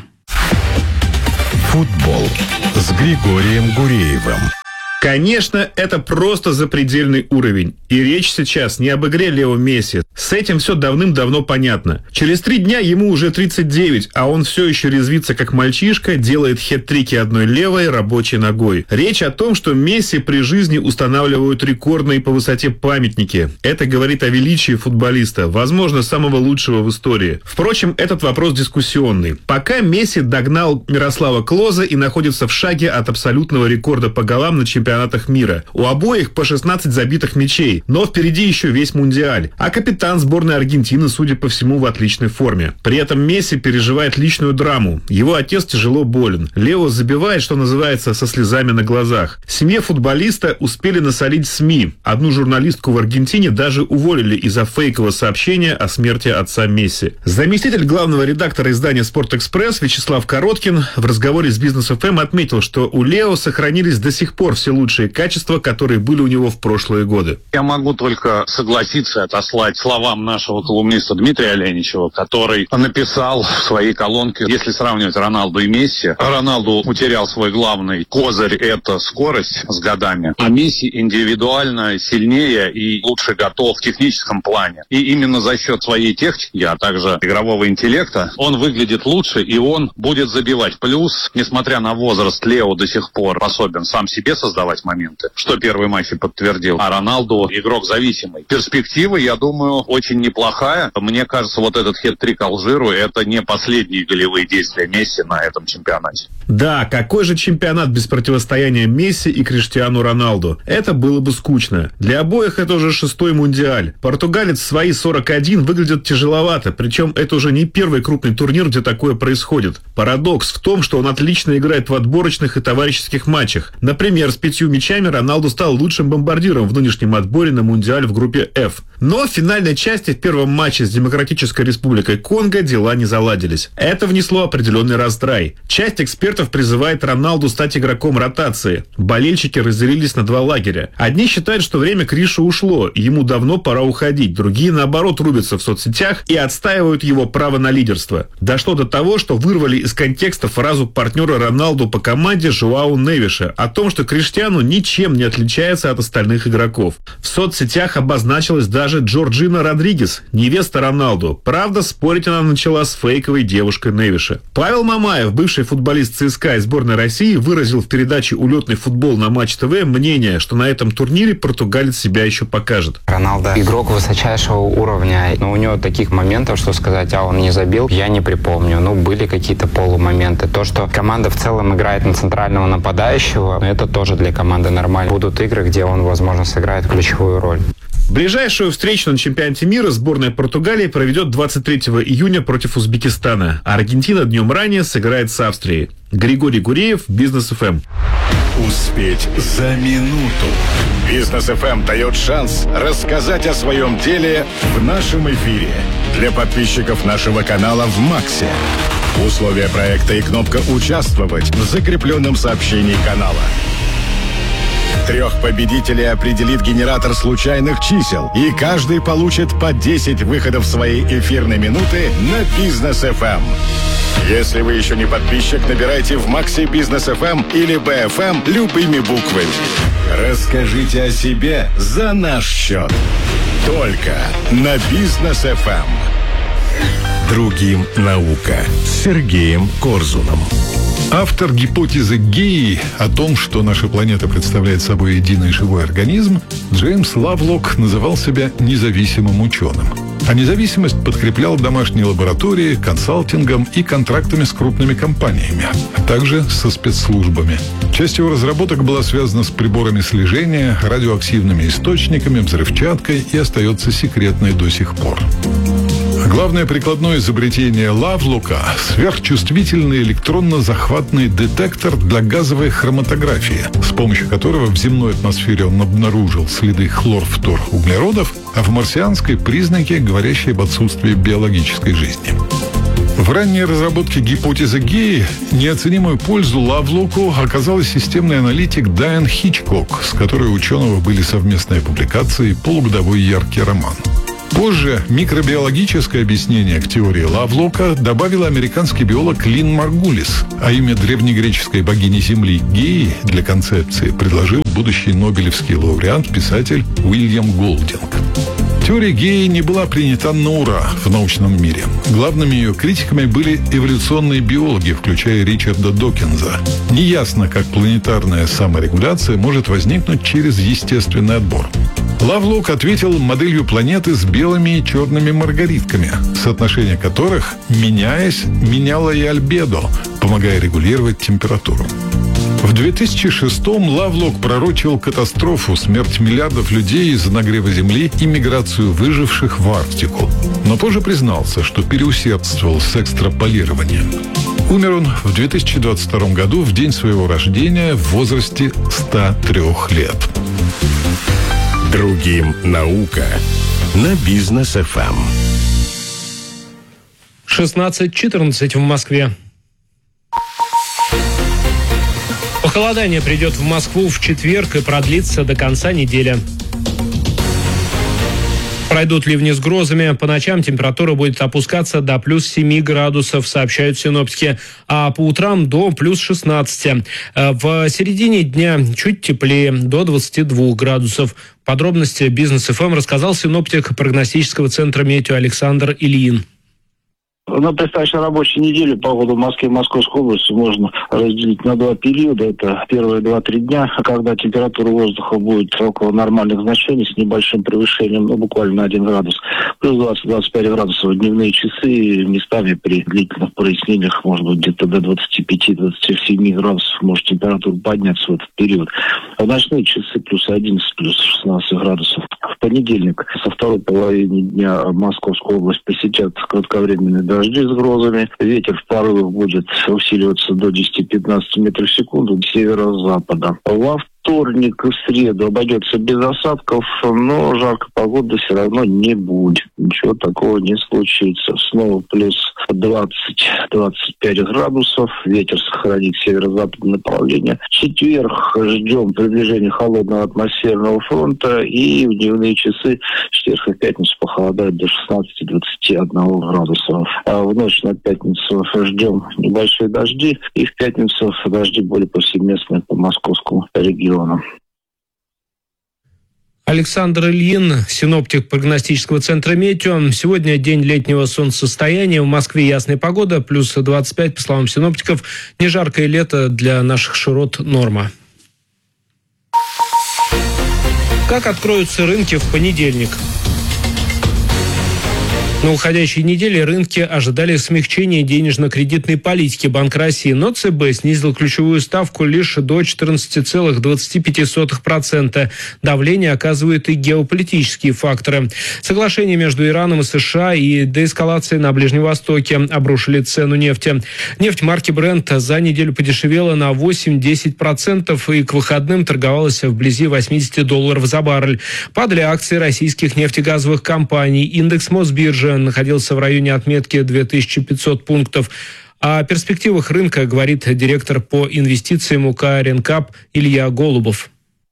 Футбол с Григорием Гуреевым. Конечно, это просто запредельный уровень. И речь сейчас не об игре Лео Месси. С этим все давным-давно понятно. Через 3 дня ему уже 39, а он все еще резвится как мальчишка, делает хет-трики одной левой рабочей ногой. Речь о том, что Месси при жизни устанавливают рекордные по высоте памятники. Это говорит о величии футболиста, возможно, самого лучшего в истории. Впрочем, этот вопрос дискуссионный. Пока Месси догнал Мирослава Клоза и находится в шаге от абсолютного рекорда по голам на чемпионатах мира. У обоих по 16 забитых мячей, но впереди еще весь Мундиаль. А капитан сборной Аргентины, судя по всему, в отличной форме. При этом Месси переживает личную драму. Его отец тяжело болен. Лео забивает, что называется, со слезами на глазах. Семье футболиста успели насолить СМИ. Одну журналистку в Аргентине даже уволили из-за фейкового сообщения о смерти отца Месси. Заместитель главного редактора издания «Спортэкспресс» Вячеслав Короткин в разговоре с Бизнес ФМ отметил, что у Лео сохранились до сих пор все лучшие качества, которые были у него в прошлые годы. Я могу только согласиться и отослать словам нашего колумниста Дмитрия Оленичева, который написал в своей колонке, если сравнивать Роналду и Месси, Роналду утерял свой главный козырь, это скорость с годами, а Месси индивидуально сильнее и лучше готов в техническом плане. И именно за счет своей техники, а также игрового интеллекта, он выглядит лучше и он будет забивать. Плюс, несмотря на возраст, Лео до сих пор способен сам себе создавать моменты, что первый матч и подтвердил. А Роналду игрок зависимый. Перспектива, я думаю, очень неплохая. Мне кажется, вот этот хет-трик Алжиру — это не последние голевые действия Месси на этом чемпионате. Да, какой же чемпионат без противостояния Месси и Криштиану Роналду? Это было бы скучно. Для обоих это уже 6-й Мундиаль. Португалец в свои 41 выглядит тяжеловато, причем это уже не первый крупный турнир, где такое происходит. Парадокс в том, что он отлично играет в отборочных и товарищеских матчах. Например, с 5 мячами Роналду стал лучшим бомбардиром в нынешнем отборе на Мундиаль в группе F. Но в финальной части в первом матче с Демократической Республикой Конго дела не заладились. Это внесло определенный раздрай. Часть экспертов призывает Роналду стать игроком ротации. Болельщики разделились на 2 лагеря. Одни считают, что время Кришу ушло, и ему давно пора уходить. Другие, наоборот, рубятся в соцсетях и отстаивают его право на лидерство. Дошло до того, что вырвали из контекста фразу партнера Роналду по команде Жоау Невиша о том, что Криштиану ничем не отличается от остальных игроков. В соцсетях обозначилась даже Джорджина Родригес, невеста Роналду. Правда, спорить она начала с фейковой девушкой Невиша. Павел Мамаев, бывший футболист ЦСКА и сборной России, выразил в передаче «Улетный футбол» на Матч ТВ мнение, что на этом турнире португалец себя еще покажет. Роналдо игрок высочайшего уровня, но у него таких моментов, что сказать, он не забил, я не припомню. Были какие-то полумоменты. То, что команда в целом играет на центрального нападающего, это тоже для команды нормально. Будут игры, где он, возможно, сыграет ключевую роль. Ближайшую встречу на чемпионате мира сборная Португалии проведет 23 июня против Узбекистана, а Аргентина днем ранее сыграет с Австрией. Григорий Гуреев, Бизнес ФМ. Успеть за минуту. Бизнес ФМ дает шанс рассказать о своем деле в нашем эфире. Для подписчиков нашего канала в Максе. Условия проекта и кнопка «Участвовать» в закрепленном сообщении канала. 3 победителей определит генератор случайных чисел, и каждый получит по 10 выходов своей эфирной минуты на Бизнес ФМ. Если вы еще не подписчик, набирайте в Макси Бизнес FM или БФМ любыми буквами. Расскажите о себе за наш счет. Только на Бизнес FM. Другим наука с Сергеем Корзуном. Автор гипотезы Геи о том, что наша планета представляет собой единый живой организм, Джеймс Лавлок называл себя независимым ученым. А независимость подкреплял домашней лабораторией, консалтингом и контрактами с крупными компаниями, а также со спецслужбами. Часть его разработок была связана с приборами слежения, радиоактивными источниками, взрывчаткой и остается секретной до сих пор. Главное прикладное изобретение Лавлока – сверхчувствительный электронно-захватный детектор для газовой хроматографии, с помощью которого в земной атмосфере он обнаружил следы хлорфторуглеродов, а в марсианской – признаки, говорящие об отсутствии биологической жизни. В ранней разработке гипотезы Геи неоценимую пользу Лавлоку оказала системный аналитик Дайан Хичкок, с которой у ученого были совместные публикации и полугодовой яркий роман. Позже микробиологическое объяснение к теории Лавлока добавил американский биолог Лин Маргулис, а имя древнегреческой богини Земли Геи для концепции предложил будущий нобелевский лауреат, писатель Уильям Голдинг. Теория Геи не была принята на ура в научном мире. Главными ее критиками были эволюционные биологи, включая Ричарда Докинза. Неясно, как планетарная саморегуляция может возникнуть через естественный отбор. Лавлок ответил моделью планеты с белыми и черными маргаритками, соотношение которых, меняясь, меняло и альбедо, помогая регулировать температуру. В 2006-м Лавлок пророчил катастрофу, смерть миллиардов людей из-за нагрева Земли и миграцию выживших в Арктику. Но позже признался, что переусердствовал с экстраполированием. Умер он в 2022 году, в день своего рождения, в возрасте 103 лет. Другим наука на Бизнес FM. 16:14 в Москве. Похолодание придет в Москву в четверг и продлится до конца недели. Пройдут ливни с грозами. По ночам температура будет опускаться до плюс 7 градусов, сообщают синоптики, а по утрам до плюс 16. В середине дня чуть теплее, до 22 градусов. Подробности Бизнес ФМ рассказал синоптик прогностического центра метео Александр Ильин. На предстоящей рабочей неделе погоду в Москве и Московской области можно разделить на два периода. Это первые 2-3 дня, когда температура воздуха будет около нормальных значений с небольшим превышением, буквально на 1 градус. Плюс 20-25 градусов в дневные часы. Местами при длительных прояснениях может быть где-то до 25-27 градусов может температура подняться в этот период. В ночные часы плюс 11, плюс 16 градусов. В понедельник со второй половины дня Московскую область посетят кратковременные дожди с грозами. Ветер в порывах будет усиливаться до 10-15 метров в секунду с северо-запада. Во вторник и в среду обойдется без осадков, но жаркой погоды все равно не будет. Ничего такого не случится. Снова плюс 20-25 градусов. Ветер сохранит северо-западное направление. В четверг ждем приближения холодного атмосферного фронта. И в дневные часы в четверг и пятницу похолодает до 16-21 градусов. А в ночь на пятницу ждем небольшие дожди. И в пятницу дожди более повсеместные по московскому региону. Александр Ильин, синоптик прогностического центра метео. Сегодня день летнего солнцестояния. В Москве ясная погода, плюс 25, по словам синоптиков. Не жаркое лето для наших широт норма. Как откроются рынки в понедельник? На уходящей неделе рынки ожидали смягчения денежно-кредитной политики Банка России, но ЦБ снизил ключевую ставку лишь до 14,25%. Давление оказывают и геополитические факторы. Соглашение между Ираном и США и деэскалация на Ближнем Востоке обрушили цену нефти. Нефть марки Brent за неделю подешевела на 8-10% и к выходным торговалась вблизи $80 за баррель. Падали акции российских нефтегазовых компаний. Индекс Мосбиржи находился в районе отметки 2500 пунктов. О перспективах рынка говорит директор по инвестициям УК «Ренкап» Илья Голубов.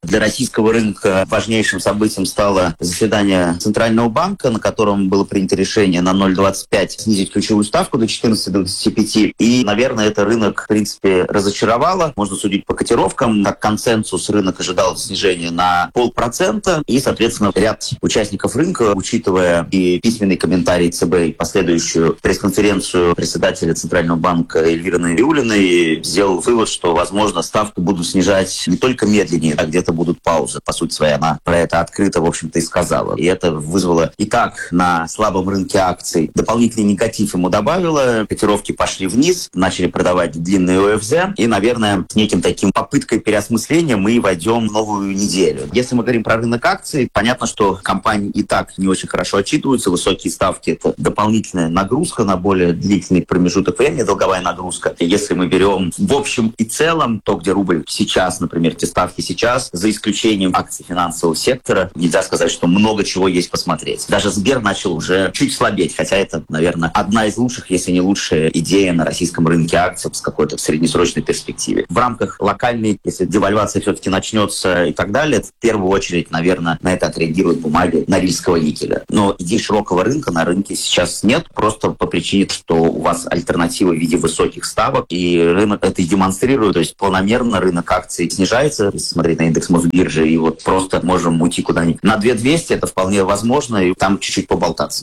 Для российского рынка важнейшим событием стало заседание Центрального банка, на котором было принято решение на 0,25 снизить ключевую ставку до 14,25. И, наверное, это рынок, в принципе, разочаровало. Можно судить по котировкам. Как консенсус рынок ожидал снижения на 0,5%. И, соответственно, ряд участников рынка, учитывая и письменный комментарий ЦБ, и последующую пресс-конференцию председателя Центрального банка Эльвиры Наибиуллиной, сделал вывод, что, возможно, ставку будут снижать не только медленнее, а где-то будут паузы. По сути своей, она про это открыто, в общем-то, и сказала. И это вызвало и так на слабом рынке акций дополнительный негатив ему добавило. Котировки пошли вниз, начали продавать длинные ОФЗ. И, наверное, с неким таким попыткой переосмысления мы войдем в новую неделю. Если мы говорим про рынок акций, понятно, что компании и так не очень хорошо отчитываются. Высокие ставки — это дополнительная нагрузка на более длительный промежуток времени, долговая нагрузка. И если мы берем в общем и целом то, где рубль сейчас, например, те ставки сейчас, за исключением акций финансового сектора, нельзя сказать, что много чего есть посмотреть. Даже Сбер начал уже чуть слабеть, хотя это, наверное, одна из лучших, если не лучшая идея на российском рынке акций с какой-то среднесрочной перспективе. В рамках локальной, если девальвация все-таки начнется и так далее, в первую очередь, наверное, на это отреагируют бумаги Норильского никеля. Но идей широкого рынка на рынке сейчас нет, просто по причине, что у вас альтернатива в виде высоких ставок, и рынок это и демонстрирует, то есть планомерно рынок акций снижается, если смотреть на индекс Мосбиржи, и вот просто можем уйти куда-нибудь на 2200, это вполне возможно, и там чуть-чуть поболтаться.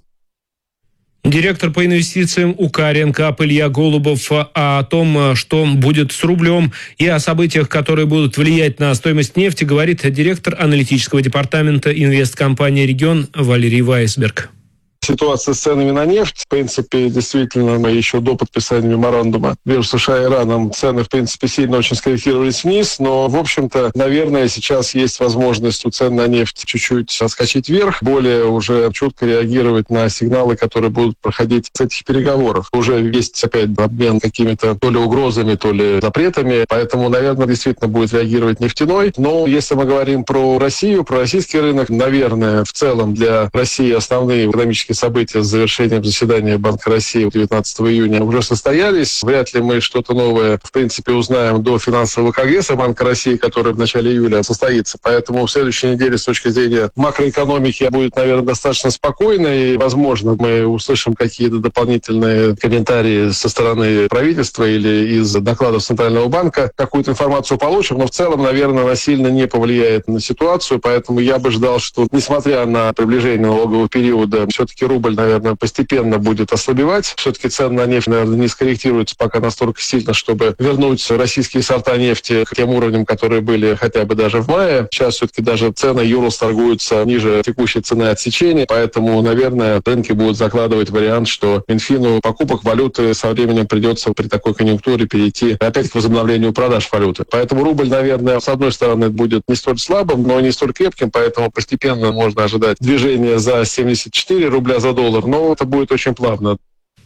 Директор по инвестициям УК «Ренкап» Илья Голубов о том, что будет с рублем, и о событиях, которые будут влиять на стоимость нефти, говорит директор аналитического департамента инвесткомпании «Регион» Валерий Вайсберг. Ситуация с ценами на нефть, в принципе, действительно, мы еще до подписания меморандума между США и Ираном цены, в принципе, сильно очень скорректировались вниз, но, в общем-то, наверное, сейчас есть возможность у цен на нефть чуть-чуть отскочить вверх, более уже четко реагировать на сигналы, которые будут проходить с этих переговоров. Уже есть опять обмен какими-то то ли угрозами, то ли запретами, поэтому, наверное, действительно будет реагировать нефтяной. Но если мы говорим про Россию, про российский рынок, наверное, в целом для России основные экономические события с завершением заседания Банка России 19 июня уже состоялись. Вряд ли мы что-то новое, в принципе, узнаем до финансового конгресса Банка России, который в начале июля состоится. Поэтому в следующей неделе с точки зрения макроэкономики будет, наверное, достаточно спокойно. И, возможно, мы услышим какие-то дополнительные комментарии со стороны правительства или из докладов Центрального банка. Какую-то информацию получим, но в целом, наверное, она сильно не повлияет на ситуацию. Поэтому я бы ждал, что, несмотря на приближение налогового периода, все-таки рубль, наверное, постепенно будет ослабевать. Все-таки цены на нефть, наверное, не скорректируются пока настолько сильно, чтобы вернуть российские сорта нефти к тем уровням, которые были хотя бы даже в мае. Сейчас все-таки даже цены Юралс торгуются ниже текущей цены отсечения, поэтому, наверное, рынки будут закладывать вариант, что Минфину покупок валюты со временем придется при такой конъюнктуре перейти опять к возобновлению продаж валюты. Поэтому рубль, наверное, с одной стороны, будет не столь слабым, но не столь крепким, поэтому постепенно можно ожидать движения за 74 рубля за доллар, но это будет очень плавно.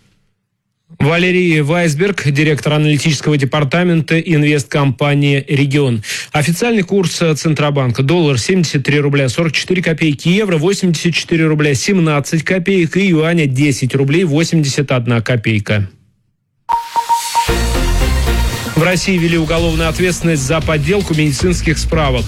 Валерий Вайсберг, директор аналитического департамента инвесткомпании «Регион». Официальный курс Центробанка: доллар 73 рубля 44 копейки, евро 84 рубля 17 копеек и юаня 10 рублей 81 копейка. В России ввели уголовную ответственность за подделку медицинских справок.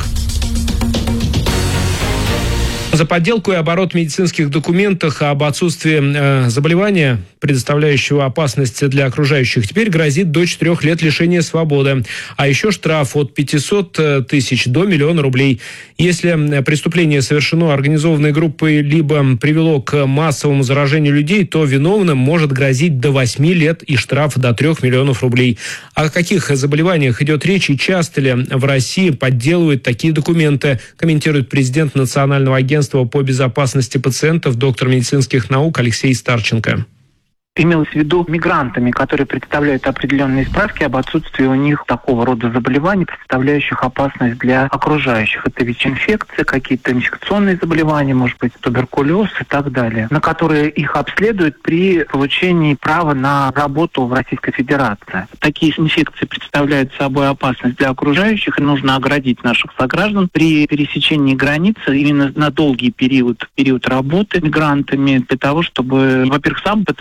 За подделку и оборот медицинских документов об отсутствии заболевания, предоставляющего опасность для окружающих, теперь грозит до 4 лет лишения свободы. А еще штраф от 500 тысяч до 1 000 000 рублей. Если преступление совершено организованной группой либо привело к массовому заражению людей, то виновным может грозить до 8 лет и штраф до 3 миллионов рублей. О каких заболеваниях идет речь и часто ли в России подделывают такие документы, комментирует президент Национального агентства по безопасности пациентов, доктор медицинских наук Алексей Старченко. Имелось в виду мигрантами, которые представляют определенные справки об отсутствии у них такого рода заболеваний, представляющих опасность для окружающих. Это ВИЧ-инфекция, какие-то инфекционные заболевания, может быть, туберкулез и так далее, на которые их обследуют при получении права на работу в Российской Федерации. Такие инфекции представляют собой опасность для окружающих, и нужно оградить наших сограждан при пересечении границы именно на долгий период работы мигрантами, для того, чтобы, во-первых, сам пациент в первую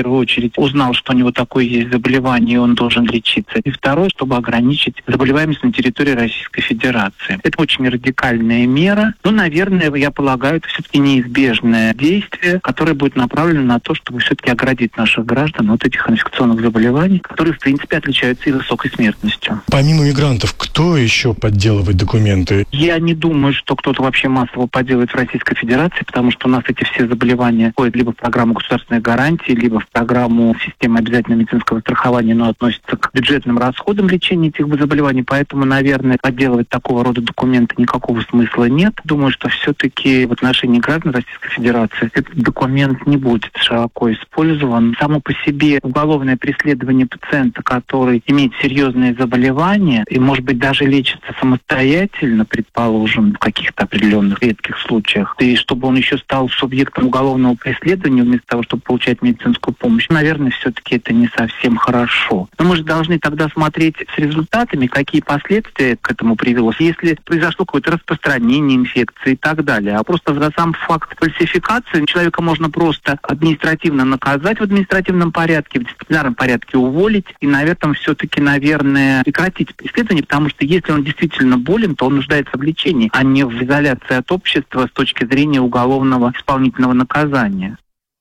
первую очередь узнал, что у него такое есть заболевание, и он должен лечиться. И второе, чтобы ограничить заболеваемость на территории Российской Федерации. Это очень радикальная мера. Но, наверное, я полагаю, это все-таки неизбежное действие, которое будет направлено на то, чтобы все-таки оградить наших граждан от этих инфекционных заболеваний, которые, в принципе, отличаются и высокой смертностью. Помимо мигрантов, кто еще подделывает документы? Я не думаю, что кто-то вообще массово подделывает в Российской Федерации, потому что у нас эти все заболевания входят либо в программу государственной гарантии, либо в программу системы обязательного медицинского страхования, но относятся к бюджетным расходам лечения этих заболеваний. Поэтому, наверное, подделывать такого рода документы никакого смысла нет. Думаю, что все-таки в отношении граждан Российской Федерации этот документ не будет широко использован. Само по себе уголовное преследование пациента, который имеет серьезные заболевания и, может быть, даже лечится самостоятельно, предположим, в каких-то определенных редких случаях, и чтобы он еще стал субъектом уголовного преследования вместо того, чтобы получать медицинскую помощь, наверное, все-таки это не совсем хорошо. Но мы же должны тогда смотреть с результатами, какие последствия к этому привело. Если произошло какое-то распространение инфекции и так далее, а просто за сам факт фальсификации человека можно просто административно наказать в административном порядке, в дисциплинарном порядке уволить и на этом все-таки, наверное, прекратить преследование, потому что если он действительно болен, то он нуждается в лечении, а не в изоляции от общества с точки зрения уголовного исполнительного наказания.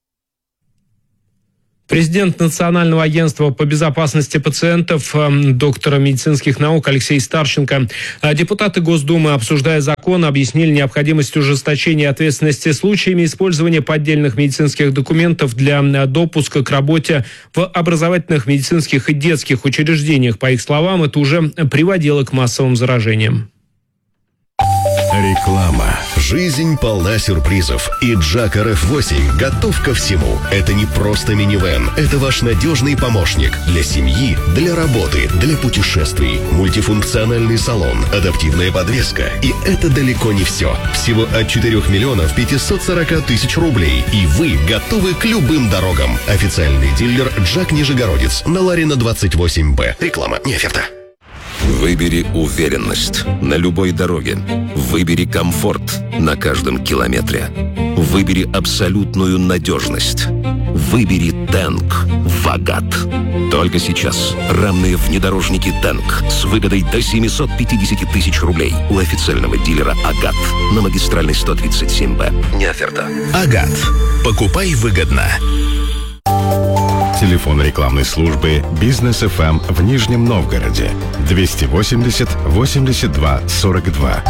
Президент Национального агентства по безопасности пациентов, доктора медицинских наук Алексей Старченко. Депутаты Госдумы, обсуждая закон, объяснили необходимость ужесточения ответственности случаями использования поддельных медицинских документов для допуска к работе в образовательных, медицинских и детских учреждениях. По их словам, это уже приводило к массовым заражениям. Реклама. Жизнь полна сюрпризов. И Джак RF8 готов ко всему. Это не просто минивэн. Это ваш надежный помощник для семьи, для работы, для путешествий. Мультифункциональный салон, адаптивная подвеска. И это далеко не все. Всего от 4 миллионов 540 тысяч рублей. И вы готовы к любым дорогам. Официальный дилер Джак Нижегородец на Ларина 28Б. Реклама, не оферта. Выбери уверенность на любой дороге. Выбери комфорт на каждом километре. Выбери абсолютную надежность. Выбери Тэнк Вагат. Только сейчас рамные внедорожники Тэнк с выгодой до 750 тысяч рублей у официального дилера Агат на магистральной 137Б. Не оферта. Агат. Покупай выгодно. Телефон рекламной службы «Бизнес ФМ» в Нижнем Новгороде 280 82 42.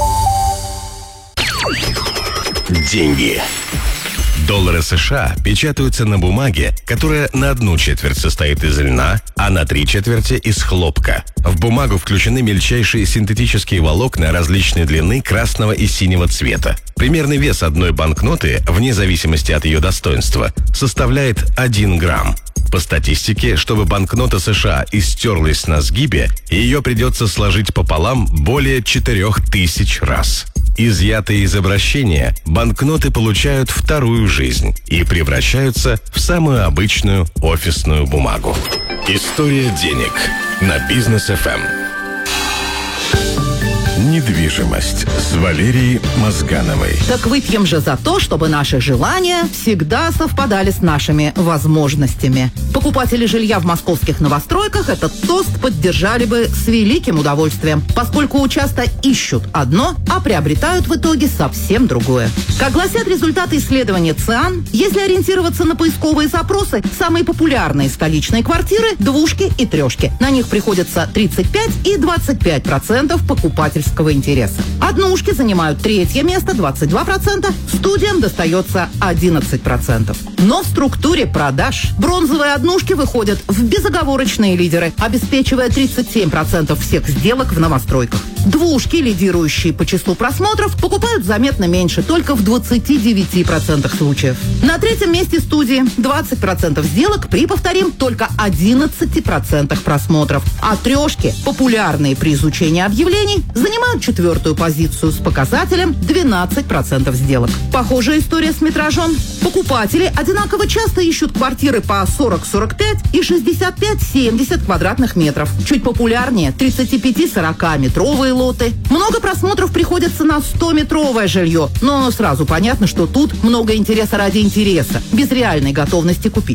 Деньги. Доллары США печатаются на бумаге, которая на 1/4 состоит из льна, а на 3/4 из хлопка. В бумагу включены мельчайшие синтетические волокна различной длины красного и синего цвета. Примерный вес одной банкноты, вне зависимости от ее достоинства, составляет 1 грамм. По статистике, чтобы банкнота США истерлась на сгибе, ее придется сложить пополам более 4000 раз. Изъятые из обращения, банкноты получают вторую жизнь и превращаются в самую обычную офисную бумагу. История денег на Бизнес ФМ. Недвижимость с Валерией Мозгановой. Так выпьем же за то, чтобы наши желания всегда совпадали с нашими возможностями. Покупатели жилья в московских новостройках этот тост поддержали бы с великим удовольствием, поскольку часто ищут одно, а приобретают в итоге совсем другое. Как гласят результаты исследования ЦИАН, если ориентироваться на поисковые запросы, самые популярные столичные квартиры – двушки и трешки. На них приходится 35 и 25% покупательского интереса. Однушки занимают 3-е место, 22%, студиям достается 11%. Но в структуре продаж бронзовые однушки выходят в безоговорочные лидеры, обеспечивая 37% всех сделок в новостройках. Двушки, лидирующие по числу просмотров, покупают заметно меньше, только в 29% случаев. На 3-м месте студии 20% сделок при, повторим, только 11% просмотров. А трешки, популярные при изучении объявлений, занимают 4-ю позицию с показателем 12% сделок. Похожая история с метражом. Покупатели одинаково часто ищут квартиры по 40-45 и 65-70 квадратных метров. Чуть популярнее 35-40-метровые лоты. Много просмотров приходится на 100-метровое жилье, но сразу понятно, что тут много интереса ради интереса, без реальной готовности купить.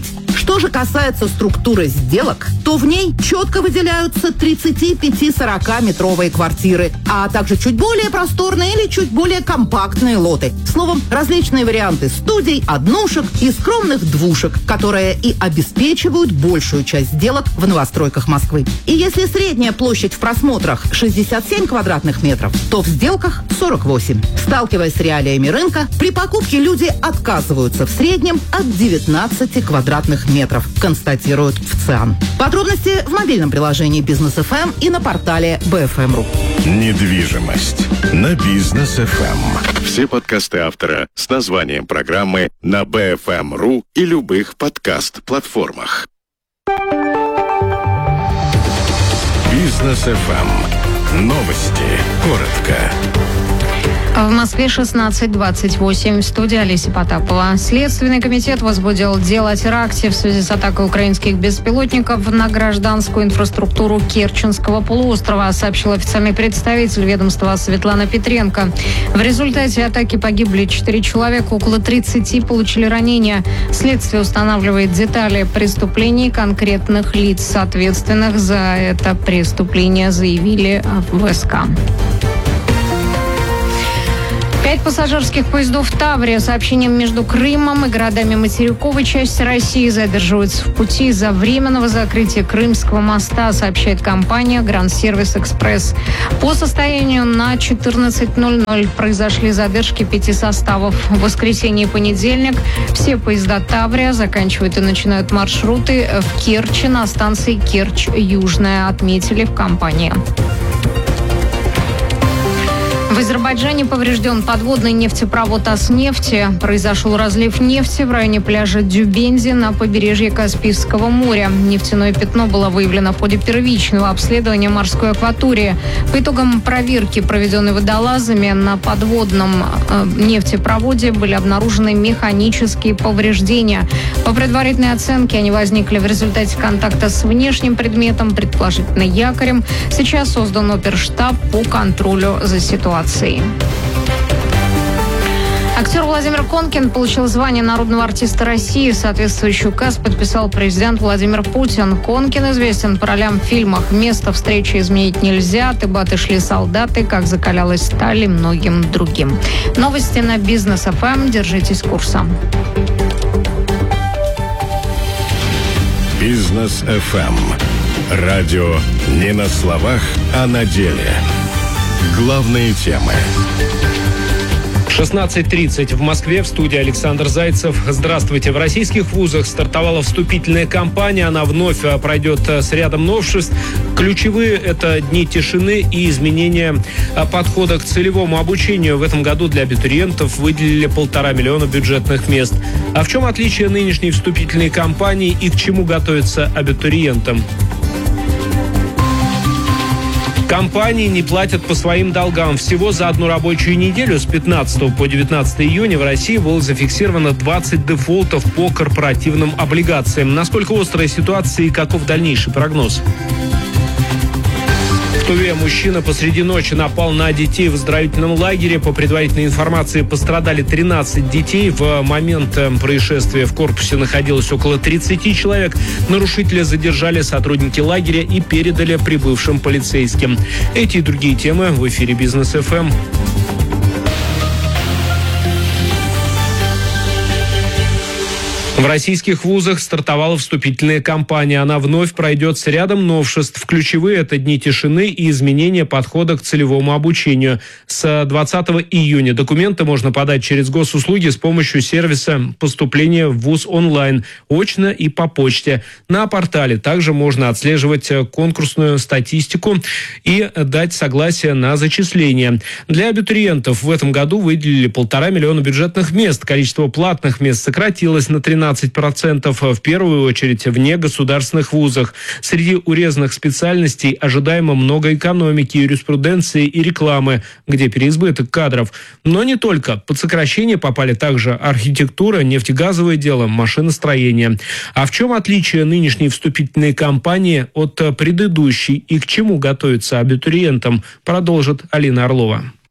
Что же касается структуры сделок, то в ней четко выделяются 35-40-метровые квартиры, а также чуть более просторные или чуть более компактные лоты. Словом, различные варианты студий, однушек и скромных двушек, которые и обеспечивают большую часть сделок в новостройках Москвы. И если средняя площадь в просмотрах 67 квадратных метров, то в сделках 48. Сталкиваясь с реалиями рынка, при покупке люди отказываются в среднем от 19 квадратных метров, констатируют в ЦИАН. Подробности в мобильном приложении Бизнес ФМ и на портале BFM.ru. Недвижимость на Бизнес ФМ. Все подкасты автора с названием программы на BFM.ru и любых подкаст-платформах. Бизнес ФМ. Новости. Коротко. В Москве 16:28. В студии Олеся Потапова. Следственный комитет возбудил дело о теракте в связи с атакой украинских беспилотников на гражданскую инфраструктуру Керченского полуострова, сообщил официальный представитель ведомства Светлана Петренко. В результате атаки погибли 4 человека, около 30 получили ранения. Следствие устанавливает детали преступлений конкретных лиц, ответственных за это преступление, заявили в ВСК. 5 пассажирских поездов «Таврия» с сообщением между Крымом и городами материковой части России задерживаются в пути из-за временного закрытия Крымского моста, сообщает компания «Гранд Сервис Экспресс». По состоянию на 14:00 произошли задержки 5 составов. В воскресенье и понедельник все поезда «Таврия» заканчивают и начинают маршруты в Керчи на станции Керчь-Южная, отметили в компании. В Азербайджане поврежден подводный нефтепровод «Аснефти». Произошел разлив нефти в районе пляжа Дюбензи на побережье Каспийского моря. Нефтяное пятно было выявлено в ходе первичного обследования морской акватории. По итогам проверки, проведенной водолазами, на подводном нефтепроводе были обнаружены механические повреждения. По предварительной оценке они возникли в результате контакта с внешним предметом, предположительно якорем. Сейчас создан оперштаб по контролю за ситуацией. Актер Владимир Конкин получил звание народного артиста России. Соответствующий указ подписал президент Владимир Путин. Конкин известен по ролям в фильмах «Место встречи изменить нельзя», «Ты баты шли солдаты», «Как закалялась сталь» и многим другим. Новости на Бизнес ФМ. Держитесь курса. Бизнес ФМ. Радио не на словах, а на деле. Главные темы. 16:30 в Москве, в студии Александр Зайцев. Здравствуйте. В российских вузах стартовала вступительная кампания. Она вновь пройдет с рядом новшеств. Ключевые – это дни тишины и изменения подхода к целевому обучению. В этом году для абитуриентов выделили 1,5 миллиона бюджетных мест. А в чем отличие нынешней вступительной кампании и к чему готовятся абитуриентам? Компании не платят по своим долгам. Всего за одну рабочую неделю с 15 по 19 июня в России было зафиксировано 20 дефолтов по корпоративным облигациям. Насколько острая ситуация и каков дальнейший прогноз? В Туве мужчина посреди ночи напал на детей в оздоровительном лагере. По предварительной информации, пострадали 13 детей. В момент происшествия в корпусе находилось около 30 человек. Нарушителя задержали сотрудники лагеря и передали прибывшим полицейским. Эти и другие темы в эфире Бизнес ФМ. В российских вузах стартовала вступительная кампания. Она вновь пройдет с рядом новшеств. Ключевые – это дни тишины и изменения подхода к целевому обучению. С 20 июня документы можно подать через госуслуги с помощью сервиса поступления в вуз онлайн, очно и по почте. На портале также можно отслеживать конкурсную статистику и дать согласие на зачисление. Для абитуриентов в этом году выделили 1,5 миллиона бюджетных мест. Количество платных мест сократилось на 13%, в первую очередь в негосударственных вузах. Среди урезанных специальностей ожидаемо много экономики, юриспруденции и рекламы, где переизбыток кадров. Но не только. Под сокращение попали также архитектура, нефтегазовое дело, машиностроение. А в чем отличие нынешней вступительной кампании от предыдущей и к чему готовиться абитуриентам, продолжит Алина Орлова.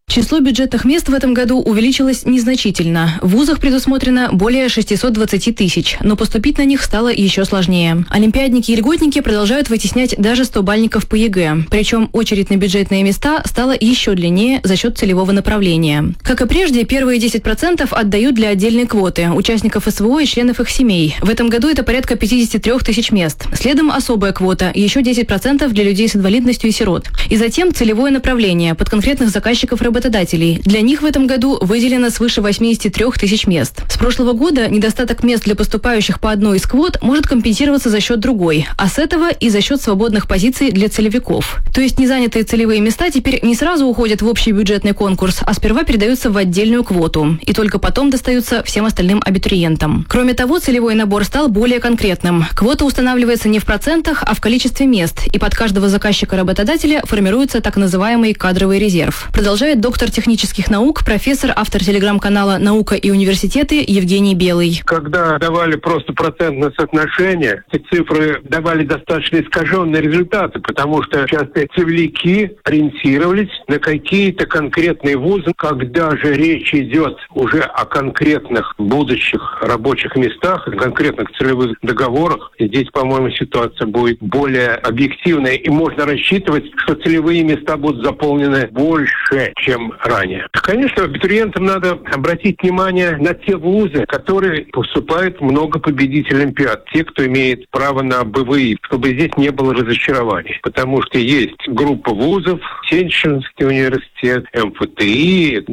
Число бюджетных мест в этом году увеличилось незначительно. В вузах предусмотрено более 620 тысяч, но поступить на них стало еще сложнее. Олимпиадники и льготники продолжают вытеснять даже 100-бальников по ЕГЭ. Причем очередь на бюджетные места стала еще длиннее за счет целевого направления. Как и прежде, первые 10% отдают для отдельной квоты – участников СВО и членов их семей. В этом году это порядка 53 тысяч мест. Следом особая квота – еще 10% для людей с инвалидностью и сирот. И затем целевое направление под конкретных заказчиков работодателей. Для них в этом году выделено свыше 83 тысяч мест. С прошлого года недостаток мест для поступающих по одной из квот может компенсироваться за счет другой, а с этого и за счет свободных позиций для целевиков. То есть незанятые целевые места теперь не сразу уходят в общий бюджетный конкурс, а сперва передаются в отдельную квоту, и только потом достаются всем остальным абитуриентам. Кроме того, целевой набор стал более конкретным. Квота устанавливается не в процентах, а в количестве мест, и под каждого заказчика-работодателя формируется так называемый кадровый резерв. Продолжает доктор технических наук, профессор, автор телеграм-канала «Наука и университеты» Евгений Белый. Когда давали просто процентное соотношение, эти цифры давали достаточно искаженные результаты, потому что часто целевики ориентировались на какие-то конкретные вузы. Когда же речь идет уже о конкретных будущих рабочих местах, конкретных целевых договорах, здесь, по-моему, ситуация будет более объективная, и можно рассчитывать, что целевые места будут заполнены больше, чем ранее. Конечно, абитуриентам надо обратить внимание на те вузы, которые поступают много победителей Олимпиад, те, кто имеет право на БВИ, чтобы здесь не было разочарований. Потому что есть группа вузов, Сенчинский университет, МФТИ,